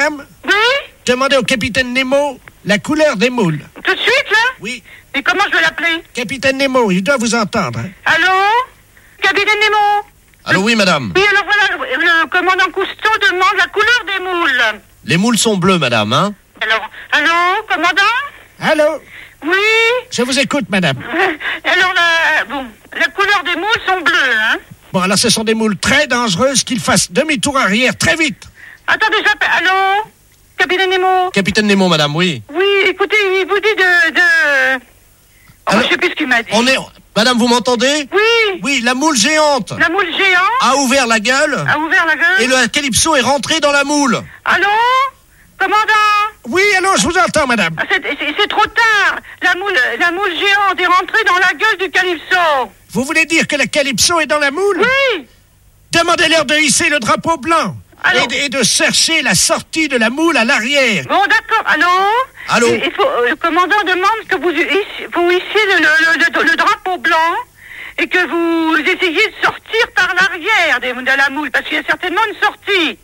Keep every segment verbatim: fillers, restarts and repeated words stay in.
madame? Oui? Demandez au capitaine Nemo la couleur des moules. Tout de suite, là? Oui. Et comment je vais l'appeler? Capitaine Nemo, il doit vous entendre. Hein. Allô? Capitaine Nemo? Allô, oui, madame. Oui, alors voilà, le commandant Cousteau demande la couleur des moules. Les moules sont bleues, madame, hein? Alors, allô, commandant? Allô? Oui? Je vous écoute, madame. Alors, la, bon, la couleur des moules sont bleues, hein? Bon, alors ce sont des moules très dangereuses qu'il fasse demi-tour arrière très vite. Attendez, j'appelle. Allô? Capitaine Nemo? Capitaine Nemo, madame, oui. Oui, écoutez, il vous dit de... de... Oh, Alors, je sais plus ce qu'il m'a dit. On est... Madame, vous m'entendez? Oui. Oui, la moule géante La moule géante a ouvert la gueule a ouvert la gueule. et le calypso est rentré dans la moule. Allô? Commandant? Oui, allô, je vous entends, madame. Ah, c'est, c'est, c'est trop tard. La moule, la moule géante est rentrée dans la gueule du calypso. Vous voulez dire que le calypso est dans la moule? Oui. Demandez-leur de hisser le drapeau blanc. Allô? Et de, et de chercher la sortie de la moule à l'arrière. Bon, d'accord. Allô? Allô? Il, il faut, euh, le commandant demande que vous, hissiez- vous hissiez le, le, le, le drapeau blanc et que vous essayiez de sortir par l'arrière des, de la moule, parce qu'il y a certainement une sortie.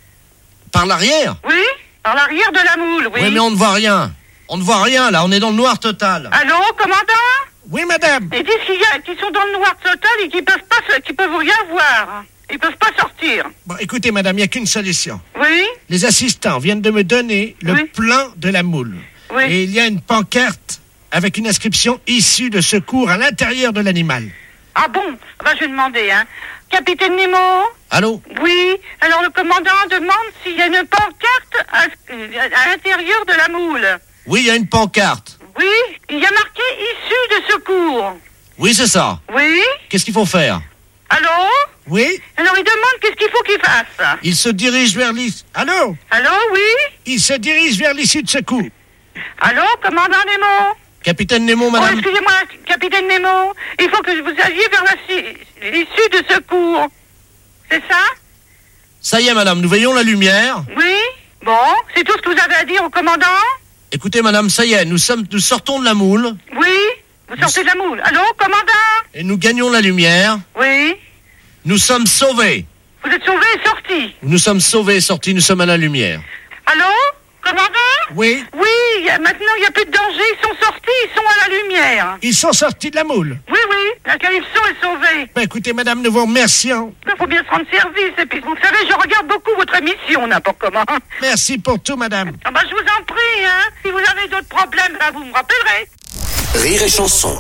Par l'arrière? Oui? Par l'arrière de la moule, oui. Oui, mais on ne voit rien. On ne voit rien, là. On est dans le noir total. Allô, commandant? Oui, madame. Ils disent qu'il y a, qu'ils sont dans le noir total et qu'ils peuvent pas, se- qu'ils peuvent rien voir. Ils peuvent pas sortir. Bon, écoutez, madame, il n'y a qu'une solution. Oui? Les assistants viennent de me donner le Oui. plan de la moule. Oui. Et il y a une pancarte avec une inscription issue de secours à l'intérieur de l'animal. Ah bon? Ah ben, je vais demander, hein. Capitaine Nemo? Allô? Oui. Alors, le commandant demande s'il y a une pancarte à, à l'intérieur de la moule. Oui, il y a une pancarte. Oui? Il y a marqué issue de secours. Oui, c'est ça. Oui? Qu'est-ce qu'il faut faire? Allô? Oui? Alors, il demande qu'est-ce qu'il faut qu'il fasse. Il se dirige vers l'issue. Allô? Allô? Oui? Il se dirige vers l'issue de secours. Allô, commandant Nemo? Capitaine Nemo, Oh, madame? excusez-moi, capitaine Nemo. Il faut que vous alliez vers la si- l'issue de secours. C'est ça? Ça y est, madame, nous veillons la lumière. Oui? Bon, c'est tout ce que vous avez à dire au commandant? Écoutez, madame, ça y est, nous sommes, nous sortons de la moule Oui? Vous sortez de la moule. Allô, commandant? et nous gagnons la lumière. Oui? Nous sommes sauvés. Vous êtes sauvé et sorti. Nous sommes sauvés et sortis, nous sommes à la lumière. Allô? Commandant? Oui? Oui, il y a- maintenant il n'y a plus de danger. Ils sont sortis, ils sont à la lumière. Ils sont sortis de la moule. Oui, oui, la calypso est sauvée. Ben, écoutez, madame, nous vous remercions. Il faut bien se rendre service. Et puis, vous savez, je regarde beaucoup votre émission, n'importe comment. Merci pour tout, madame. Ah bah, je vous en prie, hein. Si vous avez d'autres problèmes, là, vous me rappellerez. Rire et chanson.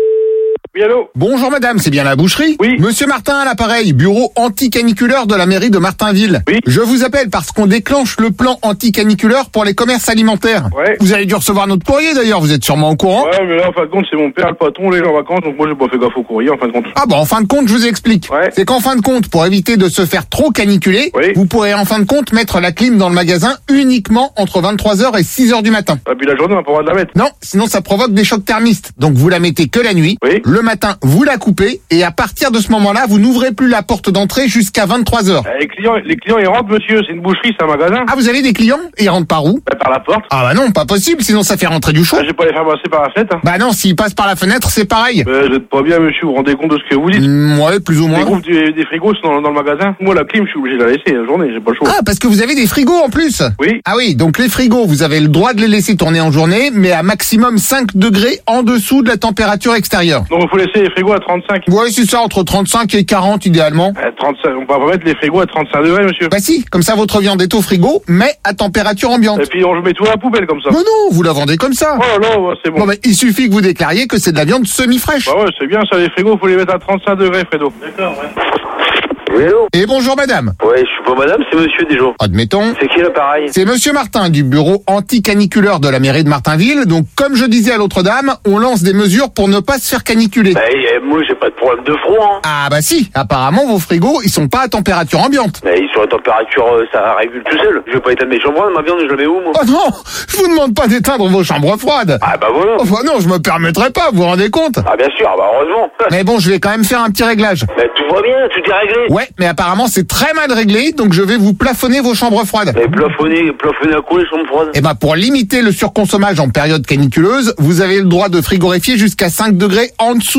Oui, allô? Bonjour madame, c'est bien la boucherie? Oui. Monsieur Martin à l'appareil, bureau anti-caniculaire de la mairie de Martinville. Oui. Je vous appelle parce qu'on déclenche le plan anti-caniculaire pour les commerces alimentaires. Ouais. Vous avez dû recevoir notre courrier d'ailleurs, vous êtes sûrement au courant. Ouais, mais là, en fin de compte, c'est mon père, le patron, les gens en vacances, donc moi, j'ai pas fait gaffe au courrier, en fin de compte. Ah bon, en fin de compte, je vous explique. Ouais. C'est qu'en fin de compte, pour éviter de se faire trop caniculer, Oui. vous pourrez en fin de compte mettre la clim dans le magasin uniquement entre vingt-trois heures et six heures du matin. Et puis la journée, on n'a pas le droit de la mettre. Non, sinon ça provoque des chocs thermistes. Donc vous la mettez que la nuit. Oui. Le matin, vous la coupez et à partir de ce moment-là, vous n'ouvrez plus la porte d'entrée jusqu'à vingt-trois heures. Euh, Les clients, les clients, ils rentrent, monsieur, c'est une boucherie, c'est un magasin. Ah, vous avez des clients et ils rentrent par où? Bah, par la porte. Ah bah non, pas possible, sinon ça fait rentrer du chaud. Ah, je vais pas les faire passer par la fenêtre. Hein. Bah non, s'ils passent par la fenêtre, c'est pareil. Euh, vous êtes pas bien, monsieur, vous vous rendez compte de ce que vous dites? Mm, ouais, plus ou Les moins. groupes des, des frigos sont dans, dans le magasin. Moi, la clim, je suis obligé de la laisser la journée, j'ai pas le choix. Ah, parce que vous avez des frigos en plus. Oui. Ah oui, donc les frigos, vous avez le droit de les laisser tourner en journée, mais à maximum cinq degrés en dessous de la température extérieure. Donc, il faut laisser les frigos à trente-cinq. Ouais, c'est ça, entre trente-cinq et quarante idéalement. Euh, trente-cinq, on peut pas mettre les frigos à trente-cinq degrés, monsieur. Bah si, comme ça votre viande est au frigo, mais à température ambiante. Et puis, on met tout à la poubelle, comme ça. Mais non, vous la vendez comme ça. Oh là là, ouais, c'est bon. Bon, mais il suffit que vous déclariez que c'est de la viande semi-fraîche. Bah ouais, c'est bien ça, les frigos, faut les mettre à trente-cinq degrés, Fredo. D'accord, ouais. Oui, allô? Et bonjour madame. Ouais, je suis pas madame, c'est monsieur déjà. Admettons. C'est qui l'appareil? C'est monsieur Martin du bureau anti-caniculaire de la mairie de Martinville. Donc, comme je disais à l'autre dame, on lance des mesures pour ne pas se faire caniculer. Bah, eh, moi, j'ai pas de problème de froid, hein. Ah bah si, apparemment vos frigos, ils sont pas à température ambiante. Mais sur la température, euh, ça régule tout seul. Je vais pas éteindre mes chambres, ma viande, je la mets où, moi? Oh non, je vous demande pas d'éteindre vos chambres froides. Ah bah voilà. Oh bah non, je me permettrai pas, vous vous rendez compte? Ah bien sûr, bah heureusement. Mais bon, je vais quand même faire un petit réglage. Mais tout va bien, tout est réglé. Ouais, mais apparemment c'est très mal réglé, donc je vais vous plafonner vos chambres froides. Mais plafonner, plafonner à quoi les chambres froides? Et bah pour limiter le surconsommage en période caniculeuse, vous avez le droit de frigorifier jusqu'à cinq degrés en dessous de la température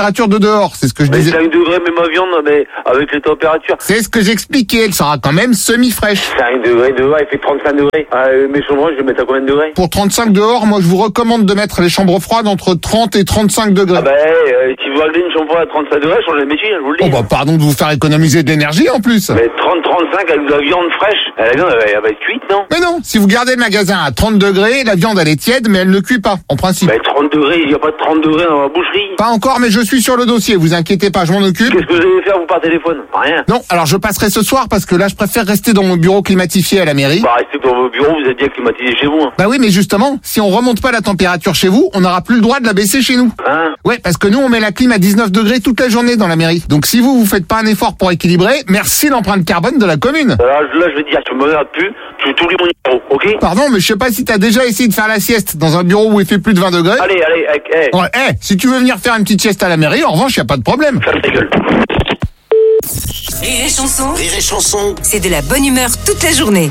température de dehors, c'est ce que je Mais disais. cinq degrés, mais ma viande, mais avec les températures. C'est ce que j'expliquais, elle sera quand même semi-fraîche. cinq degrés dehors, il fait trente-cinq degrés. Euh, mes chambres, je vais mettre à combien de degrés? Pour trente-cinq dehors, moi je vous recommande de mettre les chambres froides entre trente et trente-cinq degrés. Ah bah, euh, si vous regardez une chambre à trente-cinq degrés, changez de métier, je vous le dis. Oh bah pardon de vous faire économiser de l'énergie en plus. Mais trente trente-cinq avec de la viande fraîche. La viande, elle va, elle va être cuite, non? Mais non, si vous gardez le magasin à trente degrés, la viande elle est tiède mais elle ne cuit pas, en principe. Mais trente degrés, il n'y a pas de trente degrés dans la boucherie. Pas encore, mais je suis sur le dossier, vous inquiétez pas, je m'en occupe. Qu'est-ce que vous allez faire, vous, par téléphone? Rien. Non, alors je passerai ce soir parce que là je préfère rester dans mon bureau climatisé à la mairie. Bah, restez dans vos bureaux, vous êtes bien climatisé chez vous. Hein, Bah oui, mais justement, si on remonte pas la température chez vous, on n'aura plus le droit de la baisser chez nous. hein Ouais, parce que nous on met la clim à dix-neuf degrés toute la journée dans la mairie. Donc si vous vous faites pas un effort pour équilibrer, merci l'empreinte carbone de la commune. Alors là, je vais te dire, tu me regardes plus, tu t'oublies mon numéro, ok? Pardon, mais je sais pas si t'as déjà essayé de faire la sieste dans un bureau où il fait plus de vingt degrés. Allez, allez, allez, hey, Ouais, eh, si tu veux venir faire une petite sieste à la mairie, en revanche, y a pas de problème. ferme ta gueule. Rire et chanson, Rire et chanson. c'est de la bonne humeur toute la journée.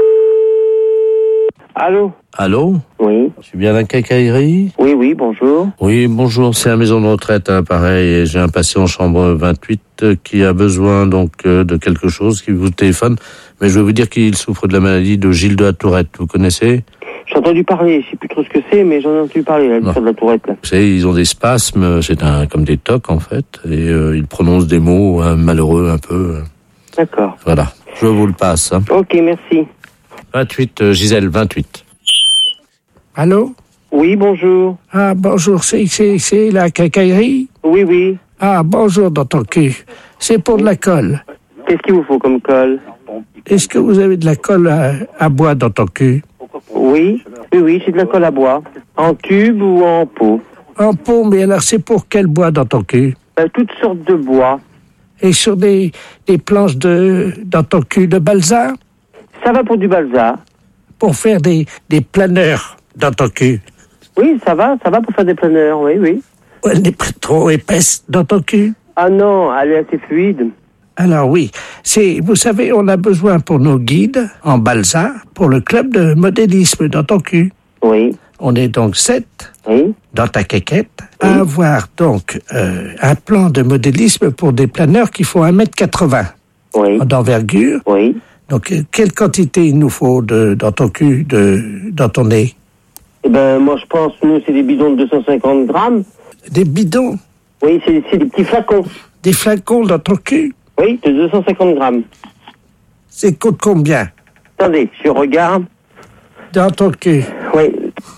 Allô? Allô? Oui. Je suis bien à la quincaillerie? Oui, oui, bonjour. Oui, bonjour, c'est la maison de retraite, hein, pareil, et j'ai un patient en chambre vingt-huit euh, qui a besoin donc euh, de quelque chose, qui vous téléphone, mais je vais vous dire qu'il souffre de la maladie de Gilles de la Tourette, vous connaissez? J'ai entendu parler, je sais plus trop ce que c'est, mais j'en ai entendu parler, là, l'histoire de la tourette, là. Vous savez, ils ont des spasmes, c'est un comme des tocs en fait, et euh, ils prononcent des mots hein, malheureux un peu. D'accord. Voilà, je vous le passe. Hein. Ok, merci. vingt-huit, euh, Gisèle, vingt-huit. Allô? Oui, bonjour. Ah, bonjour, c'est, c'est, c'est la quincaillerie? Oui, oui. Ah, bonjour dans ton cul. C'est pour de la colle. Qu'est-ce qu'il vous faut comme colle? Est-ce que vous avez de la colle à, à bois dans ton cul? Oui, oui, oui, c'est de la colle à bois. En tube ou en pot? En pot, mais alors c'est pour quel bois dans ton cul? Ben, toutes sortes de bois. Et sur des, des planches de, dans ton cul de balsa? Ça va pour du balsa. Pour faire des, des planeurs dans ton cul? Oui, ça va, ça va pour faire des planeurs, oui, oui. Ou elle n'est pas trop épaisse dans ton cul? Ah non, elle est assez fluide. Alors oui, c'est, vous savez, on a besoin pour nos guides en balsa, pour le club de modélisme dans ton cul. Oui, On est donc sept oui. dans ta quéquette à avoir donc euh, un plan de modélisme pour des planeurs qui font un mètre quatre-vingts Oui, d'envergure. oui. Donc, euh, quelle quantité il nous faut de, dans ton cul, de, dans ton nez? Eh ben, moi, je pense, nous, c'est des bidons de deux cent cinquante grammes. Des bidons, Oui, c'est, c'est des petits flacons. des flacons dans ton cul? Oui, de deux cent cinquante grammes. C'est coûte combien Attendez, je regarde. dans ton cul? Oui,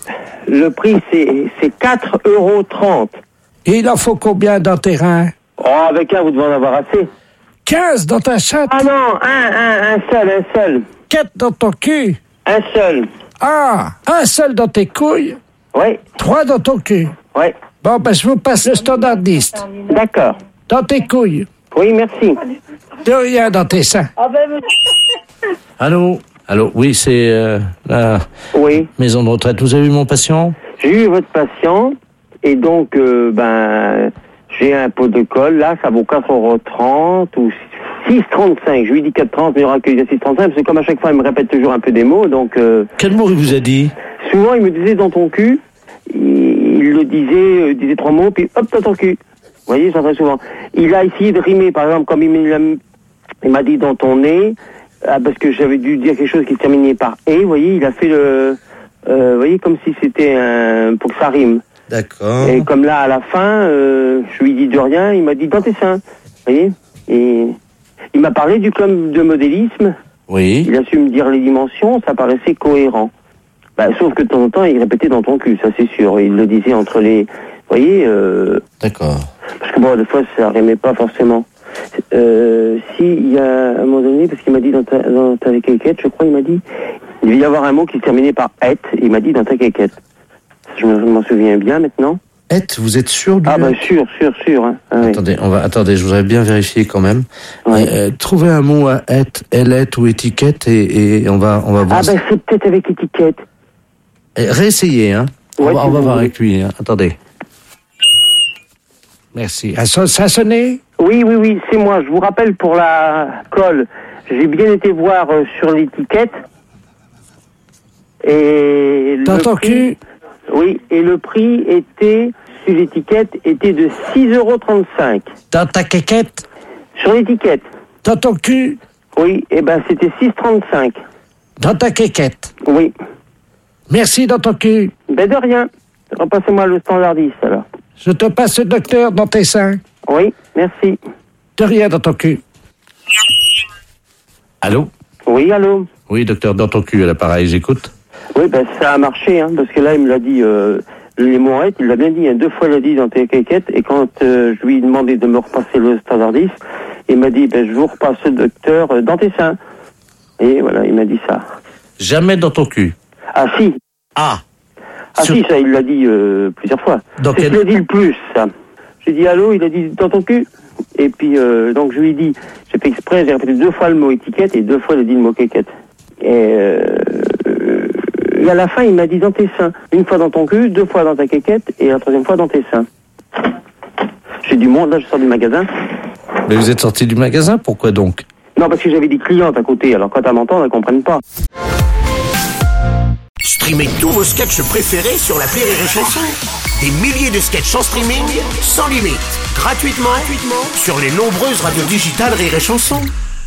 le prix, c'est, c'est quatre euros trente. Et il en faut combien dans tes reins? Oh, avec un, vous devez en avoir assez. quinze dans ta chatte? Ah non, un, un, un seul, un seul. quatre dans ton cul? Un seul. Ah, un seul dans tes couilles? Oui, trois dans ton cul? oui. Bon, ben, je vous passe le standardiste. D'accord. Dans tes couilles? Oui, merci. De rien dans tes seins. Allô? Allô? Oui, c'est euh, la Oui, maison de retraite. Vous avez vu mon patient? j'ai eu votre patient, et donc, euh, ben, j'ai un pot de colle, là, ça vaut quatre euros trente ou six trente-cinq. Je lui dis quatre trente, mais il aura que six trente-cinq, parce que comme à chaque fois, il me répète toujours un peu des mots, donc, euh, Quel mot il vous a dit? souvent, il me disait dans ton cul, il, il le disait, euh, il disait trois mots, puis hop, dans ton cul. Vous voyez, ça très souvent. Il a essayé de rimer, par exemple, comme il m'a, il m'a dit dans ton nez, ah, parce que j'avais dû dire quelque chose qui se terminait par « et », vous voyez, il a fait le... Euh, vous voyez, comme si c'était un... pour que ça rime. D'accord. Et comme là, à la fin, euh, je lui dis de rien, il m'a dit « dans tes seins ». Vous voyez. Et il m'a parlé du club de modélisme, Oui. il a su me dire les dimensions, ça paraissait cohérent. Bah, sauf que de temps en temps, il répétait dans ton cul, ça c'est sûr. Il le disait entre les... Vous voyez, euh, D'accord. parce que bon, des fois, ça rimait pas forcément. Euh, si, il y a un moment donné, parce qu'il m'a dit dans ta, dans ta quéquette, je crois, il m'a dit, il devait y avoir un mot qui se terminait par « et », il m'a dit dans ta quéquette. Je me- je m'en souviens bien maintenant. Et vous êtes sûr du... Ah bah sûr, sûr, sûr. Hein. Ah, oui. Attendez, on va, attendez, je voudrais bien vérifier quand même. Ouais. Euh, trouvez un mot à et, elette ou étiquette et, et on va, on va voir. Ah bah c'est peut-être avec étiquette. Eh, réessayez, hein. On Ouais, va, si on va vous voir voulez. avec lui, hein. Attendez. Merci. Ah, ça, ça a sonné? Oui, oui, oui, c'est moi. Je vous rappelle pour la colle, j'ai bien été voir euh, sur l'étiquette. Et Dans le ton prix- cul? Oui, et le prix était dessus l'étiquette était de six euros trente-cinq. Dans ta quéquette? Sur l'étiquette. Dans ton cul? Oui, et ben c'était six trente-cinq. Dans ta quéquette? Oui. Merci dans ton cul. Ben de rien. Repassez-moi le standardiste alors. Je te passe le docteur dans tes seins. Oui, merci. De rien dans ton cul. Allô? Oui, allô? Oui, docteur, dans ton cul à l'appareil, j'écoute. Oui, ben ça a marché, hein, parce que là, il me l'a dit, euh, les moirettes, il l'a bien dit, hein, deux fois il l'a dit dans tes quéquettes, et quand euh, je lui ai demandé de me repasser le standardiste, il m'a dit, ben je vous repasse le docteur euh, dans tes seins. Et voilà, il m'a dit ça. Jamais dans ton cul. Ah si. Ah. Ah Sur... si, ça, il l'a dit euh, plusieurs fois. Dans C'est quel... ce qu'il a dit le plus, ça. J'ai dit allô, il a dit dans ton cul. Et puis, euh, donc je lui ai dit, j'ai fait exprès, j'ai répété deux fois le mot étiquette et deux fois il a dit le mot quéquette. Et, euh, et à la fin, il m'a dit dans tes seins. Une fois dans ton cul, deux fois dans ta quéquette et la troisième fois dans tes seins. J'ai du monde, là, je sors du magasin. Mais vous êtes sorti du magasin, pourquoi donc? Non, parce que j'avais des clientes à côté, alors quand elles m'entendent, elles comprennent pas. Streamez tous vos sketchs préférés sur l'appli Rire et Chanson. Des milliers de sketchs en streaming, sans limite, gratuitement, gratuitement sur les nombreuses radios digitales Rire et Chanson.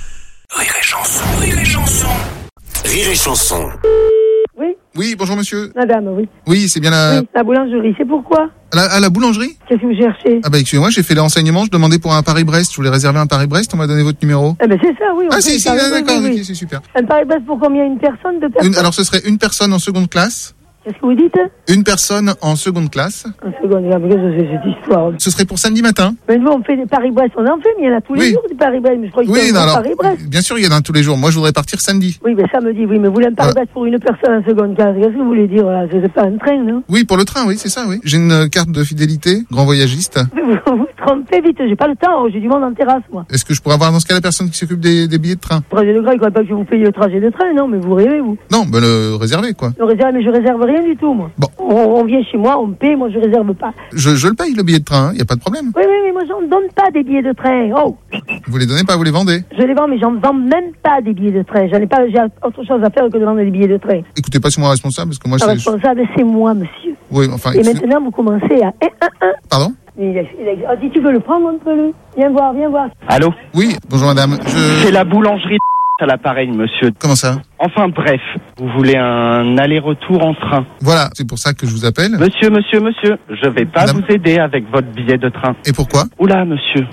Rire et Chanson, Rire et Chanson. Rire et Chanson. Oui. Oui, bonjour monsieur. Madame, oui. Oui, c'est bien la... Oui, la boulangerie, c'est pourquoi? À la, à la boulangerie? Qu'est-ce que vous cherchez? Ah bah excusez-moi, j'ai fait les renseignements, je demandais pour un Paris-Brest, je voulais réserver un Paris-Brest, on m'a donné votre numéro. Eh ben c'est ça, oui. On Ah peut si, si, parler, d'accord, oui, ok, oui. c'est super. Un Paris-Brest pour combien? Une personne, deux personnes? Une, alors ce serait une personne en seconde classe. Qu'est-ce que vous dites? Une personne en seconde classe. Un second, regarde, qu'est-ce que c'est cette histoire? Ce serait pour samedi matin. Mais nous, on fait des Paris-Brest, on en fait, mais il y en a tous les Oui. jours des Paris-Brest. Mais je crois qu'il Oui, y non, a un alors, Paris-Brest. bien sûr, il y en a un tous les jours. Moi, je voudrais partir samedi. Oui, mais samedi, oui, mais vous voulez un Paris-Brest pour une personne en seconde classe. Qu'est-ce que vous voulez dire là? C'est pas un train, non? Oui, pour le train, oui, c'est ça, oui. J'ai une carte de fidélité, grand voyagiste. Mais vous vous trompez vite, j'ai pas le temps, j'ai du monde en terrasse, moi. Est-ce que je pourrais avoir dans ce cas la personne qui s'occupe des, des billets de train? Trajet de train, il ne pas que vous payiez le trajet de train, non, mais vous rêvez, vous. Non, ben le réserver, quoi. Je réserve, mais je réserve rien du tout, moi. Bon. On, on vient chez moi, on me paye, moi je réserve pas. Je, je le paye, le billet de train, il n'y a pas de problème. Oui, oui, mais moi j'en donne pas des billets de train. Oh, Vous les donnez pas, vous les vendez. je les vends, mais j'en vends même pas des billets de train. J'en ai pas, j'ai autre chose à faire que de vendre des billets de train. Écoutez, passez-moi responsable, parce que moi, Le je... responsable, c'est moi, monsieur. Oui, enfin... Et excusez- maintenant, vous commencez à un, un, un. Pardon? Il a, il a, oh, si tu veux le prendre, on peut le. Viens voir, viens voir. Allô? Oui, bonjour madame. Je... C'est la boulangerie à l'appareil, monsieur. Comment ça? Enfin bref, vous voulez un aller-retour en train. Voilà, c'est pour ça que je vous appelle. Monsieur, monsieur, monsieur, je vais pas Madame. vous aider avec votre billet de train. Et pourquoi? Oula, monsieur.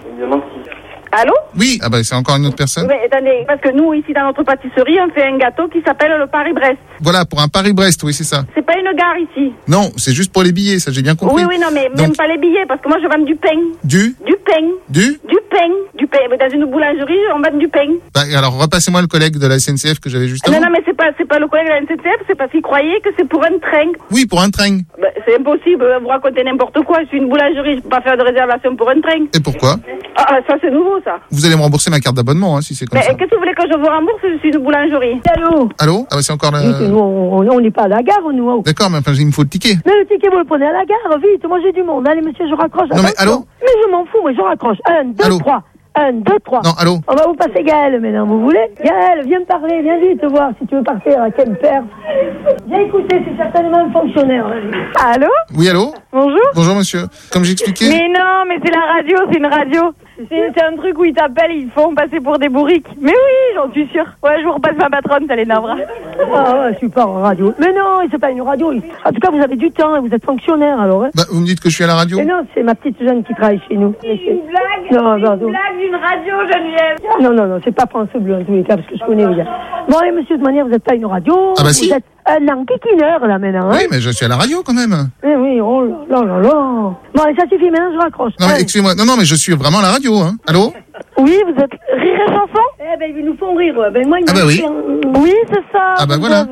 Allô? Oui. Ah bah c'est encore une autre personne. Oui, attendez, parce que nous, ici, dans notre pâtisserie, on fait un gâteau qui s'appelle le Paris-Brest. Voilà, pour un Paris-Brest, oui, c'est ça. C'est pas une gare ici. Non, c'est juste pour les billets, ça j'ai bien compris. Oui, oui, non, mais même Donc, pas les billets, parce que moi, je vends du pain. Du Du pain. Du Du pain. Du pain. Mais dans une boulangerie, on vend du pain. Bah, alors repassez-moi le collègue de la S N C F que j'avais juste Non, avant. non, mais c'est pas, c'est pas le collègue de la N C F, c'est parce qu'il croyait que c'est pour un train. Oui, pour un train. Ben, c'est impossible, vous racontez n'importe quoi. Je suis une boulangerie, je peux pas faire de réservation pour un train. Et pourquoi? Ah, ça, c'est nouveau, ça. Vous allez me rembourser ma carte d'abonnement, hein, si c'est comme Mais ça. qu'est-ce que vous voulez que je vous rembourse? Je suis une boulangerie. Allô? Allô? Ah bah c'est encore la... Dites, nous, on on n'est pas à la gare, nous. oh. D'accord, mais enfin, il me faut le ticket. Mais le ticket, vous le prenez à la gare, vite. Moi, j'ai du monde. Allez, monsieur, je raccroche. Non, mais attention. allô? Mais je m'en fous, moi, je raccroche. Un, deux, Allô? trois. Un, deux, trois. Non, allô? On va vous passer Gaël maintenant, vous voulez? Gaël, viens me parler, viens vite voir si tu veux partir à Quimper. Viens écouter, c'est certainement un fonctionnaire. Allô? Oui, allô? Bonjour? Bonjour monsieur. Comme j'expliquais... Mais non, mais c'est la radio, c'est une radio. C'est c'est un truc où ils t'appellent, ils font passer pour des bourriques. Mais oui, j'en suis sûre. Ouais, je vous repasse ma patronne, ça l'énervera. Ah ouais, je suis pas en radio. Mais non, c'est pas une radio. En tout cas, vous avez du temps et vous êtes fonctionnaire alors. Hein. Bah, vous me dites que je suis à la radio? Mais non, c'est ma petite jeune qui travaille chez nous. C'est une blague, Non, c'est pardon. une blague d'une radio, Geneviève. Non, non, non, c'est pas France Bleu en tous les cas, parce que je connais bien. Bon, allez, monsieur, de manière, vous n'êtes pas une radio. Ah bah vous si. êtes un enquiquineur, là, maintenant. Hein. Oui, mais je suis à la radio quand même. Eh oui, oh là là là là. Bon, allez, ça suffit, maintenant, je raccroche. Non, mais Allez. excusez-moi. Non, non, mais je suis vraiment à la radio, hein. Allô? Oui, vous êtes Rire et Chanson? Eh ben, ils nous font rire. Ben, moi, ils Ah bah m'ont oui. fait un- Oui, c'est ça. Ah bah vous voilà. avez-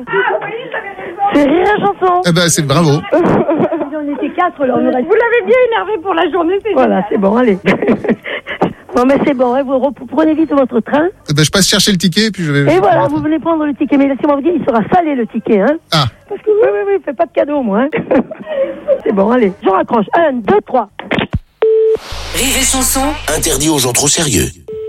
C'est Rire et Chanson. Eh ben, c'est bravo. On était quatre, là, on aurait... Vous l'avez bien énervé pour la journée, c'est Voilà, c'est bon, allez. Bon, mais c'est bon, hein, vous rep- prenez vite votre train. Eh ben, je passe chercher le ticket, puis je vais... Et voilà, vous venez prendre le ticket. Mais laissez-moi vous dire, il sera salé, le ticket, hein. Ah. Parce que, oui, oui, oui, fais pas de cadeau, moi, hein. C'est bon, allez, je raccroche. Un, deux, trois. Rire et Chanson. Interdit aux gens trop sérieux.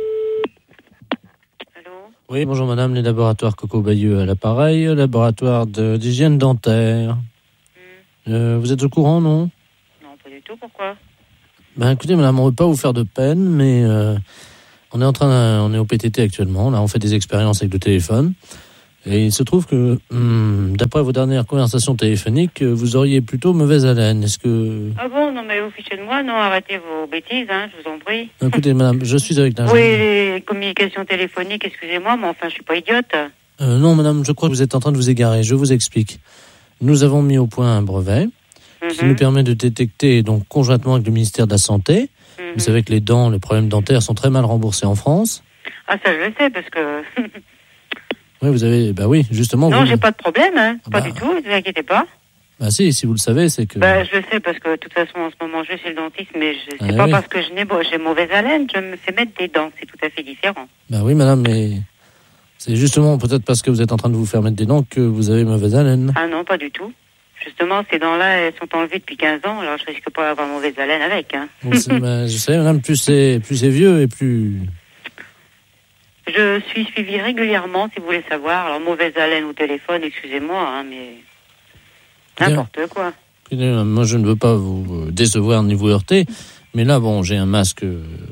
Oui, bonjour madame, les laboratoires Coco Bayeux à l'appareil, laboratoire de- d'hygiène dentaire. Euh, vous êtes au courant, non? Non, pas du tout, pourquoi? Ben écoutez, madame, on ne veut pas vous faire de peine, mais euh, on est en train, de, on est au P T T actuellement. Là, on fait des expériences avec le téléphone. Et il se trouve que, hum, d'après vos dernières conversations téléphoniques, vous auriez plutôt mauvaise haleine. Est-ce que... Ah bon, non mais vous fichez de moi, non, arrêtez vos bêtises, hein, je vous en prie. Écoutez, madame, je suis avec l'ingénieur. Oui, les communications téléphoniques, excusez-moi, mais enfin, je suis pas idiote. Euh, non, madame, je crois que vous êtes en train de vous égarer. Je vous explique. Nous avons mis au point un brevet mm-hmm. qui nous permet de détecter, donc conjointement avec le ministère de la Santé. Mm-hmm. Vous savez que les dents, les problèmes dentaires sont très mal remboursés en France. Ah, ça je le sais, parce que... Oui, vous avez... Bah oui, justement... Non, vous... j'ai pas de problème, hein. Pas bah... du tout, ne vous inquiétez pas. Bah si, si vous le savez, c'est que... Bah, je le sais, parce que de toute façon, en ce moment, je vais chez le dentiste, mais je... c'est ah, pas oui. parce que je n'ai... j'ai mauvaise haleine, je me fais mettre des dents, c'est tout à fait différent. Bah oui, madame, mais... C'est justement peut-être parce que vous êtes en train de vous faire mettre des dents que vous avez mauvaise haleine. Ah non, pas du tout. Justement, ces dents-là, elles sont enlevées depuis quinze ans, alors je risque pas d'avoir mauvaise haleine avec. Hein. Bon, bah, je sais, madame, plus c'est, plus c'est vieux et plus... Je suis suivie régulièrement, si vous voulez savoir. Alors, mauvaise haleine au téléphone, excusez-moi, hein, mais... N'importe quoi. Écoutez, moi, je ne veux pas vous décevoir ni vous heurter, mais là, bon, j'ai un masque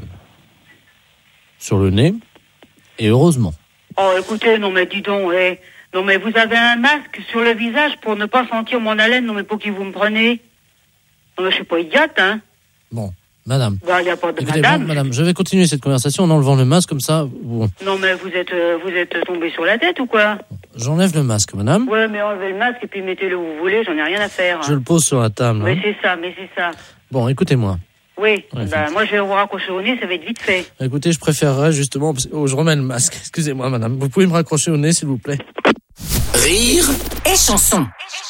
sur le nez, et heureusement. Oh, écoutez, non mais dis donc, eh, non mais vous avez un masque sur le visage pour ne pas sentir mon haleine, non mais pour qui vous me prenez? Non mais je suis pas idiote, hein. Bon, madame. Bah, y a pas de écoutez, madame. Bon, madame, je vais continuer cette conversation en enlevant le masque, comme ça... Bon. Non mais vous êtes, euh, vous êtes tombé sur la tête ou quoi? J'enlève le masque, madame. Ouais, mais enlevez le masque et puis mettez-le où vous voulez, j'en ai rien à faire. Je hein. le pose sur la table. Mais hein. c'est ça, mais c'est ça. Bon, écoutez-moi. Oui, ouais, bah, moi je vais vous raccrocher au nez, ça va être vite fait. Écoutez, je préférerais justement... Parce que, oh, je remets le masque, excusez-moi madame. Vous pouvez me raccrocher au nez, s'il vous plaît. Rire et chanson.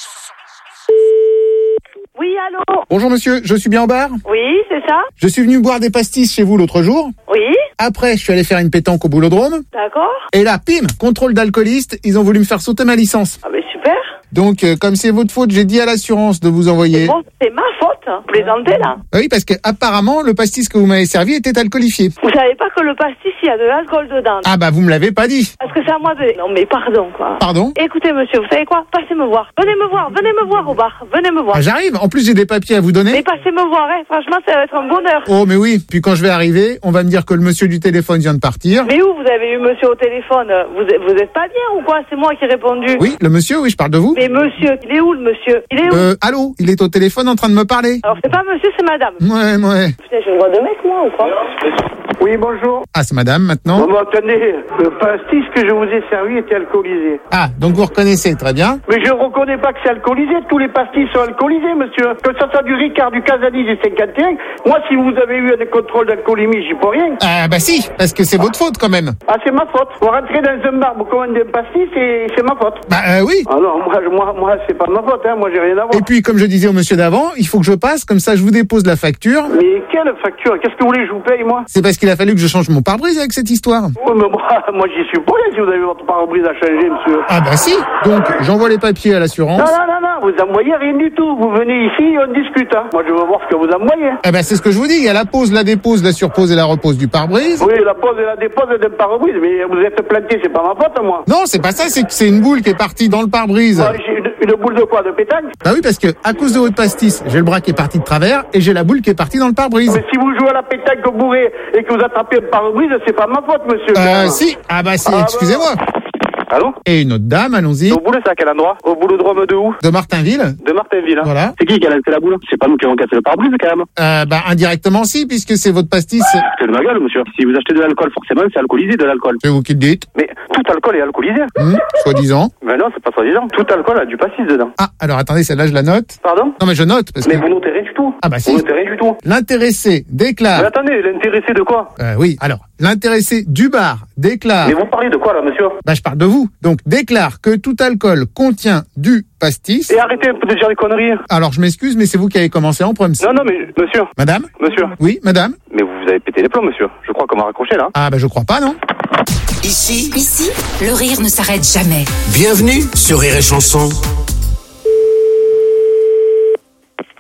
Oui, allô? Bonjour monsieur, je suis bien au bar? Oui, c'est ça. Je suis venu boire des pastis chez vous l'autre jour. Oui. Après, je suis allé faire une pétanque au Boulodrome. D'accord. Et là, pim, contrôle d'alcooliste, ils ont voulu me faire sauter ma licence. Ah mais super. Donc, euh, comme c'est votre faute, j'ai dit à l'assurance de vous envoyer... Bon, c'est ma faute, hein. Vous plaisantez là. Bah oui, parce que apparemment, le pastis que vous m'avez servi était alcoolifié. Vous savez pas que le pastis, il y a de l'alcool dedans. Ah bah, vous me l'avez pas dit. Parce que c'est à moi de... Non mais pardon, quoi. Pardon? Écoutez, monsieur, vous savez quoi? Passez me voir. Venez me voir, venez me voir au bar. Venez me voir. Ah, j'arrive. En plus, j'ai des papiers à vous donner. Mais passez me voir, hein. Franchement, ça va être un bonheur. Oh, mais oui. Puis quand je vais arriver, on va me dire que le monsieur du téléphone vient de partir. Mais où vous avez eu monsieur au téléphone? Vous, vous êtes pas bien ou quoi? C'est moi qui ai répondu. Oui, le monsieur, oui, je parle de vous. Mais monsieur, il est où le monsieur? Il est où? Euh, allô? Il est au téléphone en train de me parler. Alors c'est pas monsieur, c'est madame. Ouais, ouais. Putain, j'ai une voix de mec, moi, ou quoi? Oui, bonjour. Ah, c'est madame, maintenant? Bon, bon, attendez, le pastis que je vous ai servi était alcoolisé. Ah, donc vous reconnaissez, très bien. Mais je reconnais pas que c'est alcoolisé, tous les pastis sont alcoolisés, monsieur. Que ça soit du Ricard, du Casalis, du cinquante et un, moi, si vous avez eu un contrôle d'alcoolémie, j'y peux rien. Ah, bah si, parce que c'est votre faute, quand même. Ah, c'est ma faute. Vous rentrez dans un bar, vous commandez un pastis, c'est, c'est ma faute. Bah, euh, oui. Ah non, moi, moi, moi, c'est pas ma faute, hein, moi, j'ai rien à voir. Et puis, comme je disais au monsieur d'avant, il faut que je passe, comme ça, je vous dépose la facture. Mais quelle facture? Qu'est-ce que vous voulez que je vous paye, moi? C'est parce qu'il a fallu que je change mon pare-brise avec cette histoire. Oui, mais moi, moi j'y suis pour rien si vous avez votre pare-brise à changer, monsieur. Ah bah si. Donc, j'envoie les papiers à l'assurance. Non, non, non, non, vous envoyez rien du tout. Vous venez ici et on discute, hein. Moi, je veux voir ce que vous envoyez. Eh ben, c'est ce que je vous dis. Il y a la pose, la dépose, la surpose et la repose du pare-brise. Oui, la pose et la dépose d'un pare-brise, mais vous êtes planté, c'est pas ma faute, moi. Non, c'est pas ça, c'est que c'est une boule qui est partie dans le pare-brise. Ouais, j'ai une, une boule de quoi? De pétanque? Bah oui, parce que, à cause de votre pastis, j'ai le bras qui est parti de travers et j'ai la boule qui est partie dans le pare-brise. Mais si vous jouez à la pétanque bourré et que vous attrapez un pare-brise, c'est pas ma faute, monsieur. Euh, si. Ah bah si, ah, excusez-moi. Bah... Allô? Et une autre dame, allons-y. Au boulot, c'est à quel endroit? Au Boulodrome de où? De Martinville. De Martinville, hein. Voilà. C'est qui qui a lancé la boule? C'est pas nous qui avons cassé le pare-brise, quand même. Euh, bah, indirectement, si, puisque c'est votre pastis. C'est de ma gueule, monsieur. Si vous achetez de l'alcool, forcément, c'est alcoolisé, de l'alcool. C'est vous qui le dites. Mais tout alcool est alcoolisé. Mmh, soi-disant. Mais non, c'est pas soi-disant. Tout alcool a du pastis dedans. Ah, alors attendez, celle-là, je la note. Pardon? Non, mais je note, parce mais que... vous notez rien du tout. Ah bah si. Vous notez rien du tout. L'intéressé déclare... Mais attendez, l'intéressé de quoi? Euh, oui, alors, l'intéressé du bar déclare... Mais vous parlez de quoi, là, monsieur? Bah, je parle de vous. Donc, déclare que tout alcool contient du pastis... Et arrêtez un peu de dire des conneries. Alors, je m'excuse, mais c'est vous qui avez commencé en premier. Non, non, mais, monsieur. Madame? Monsieur. Oui, madame? Mais vous avez pété les plombs, monsieur. Je crois qu'on m'a raccroché, là. Ah, bah, je crois pas, non? Ici, ici, le rire ne s'arrête jamais. Bienvenue sur Rire et Chanson.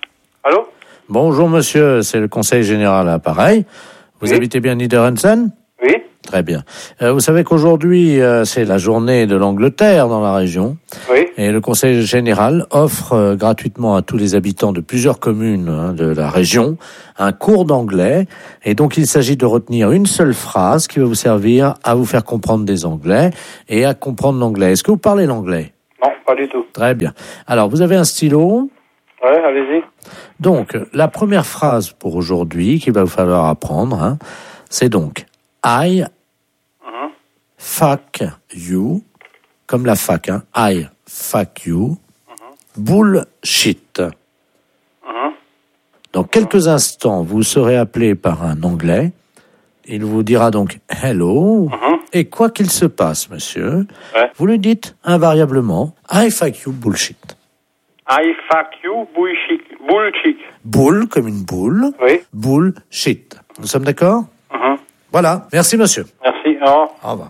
Allô? Bonjour monsieur, c'est le conseil général à l'appareil. Vous oui. habitez bien Niederhansen? Oui. Très bien. Euh, vous savez qu'aujourd'hui, euh, c'est la journée de l'Angleterre dans la région. Oui. Et le Conseil général offre euh, gratuitement à tous les habitants de plusieurs communes hein, de la région un cours d'anglais. Et donc, il s'agit de retenir une seule phrase qui va vous servir à vous faire comprendre des anglais et à comprendre l'anglais. Est-ce que vous parlez l'anglais? Non, pas du tout. Très bien. Alors, vous avez un stylo? Ouais, allez-y. Donc, la première phrase pour aujourd'hui qu'il va vous falloir apprendre, hein, c'est donc I Mhm. fuck you, comme la fac, hein, I fuck you, bullshit. Mhm. Dans quelques instants, vous serez appelé par un Anglais. Il vous dira donc hello. Mhm. Et quoi qu'il se passe, monsieur, Ouais. vous lui dites invariablement I fuck you bullshit. I fuck you, bullshit. Bullshit. Bull comme une boule. Oui. Bullshit. Nous sommes d'accord? Mhm. Voilà. Merci, monsieur. Merci. Au revoir. Au revoir.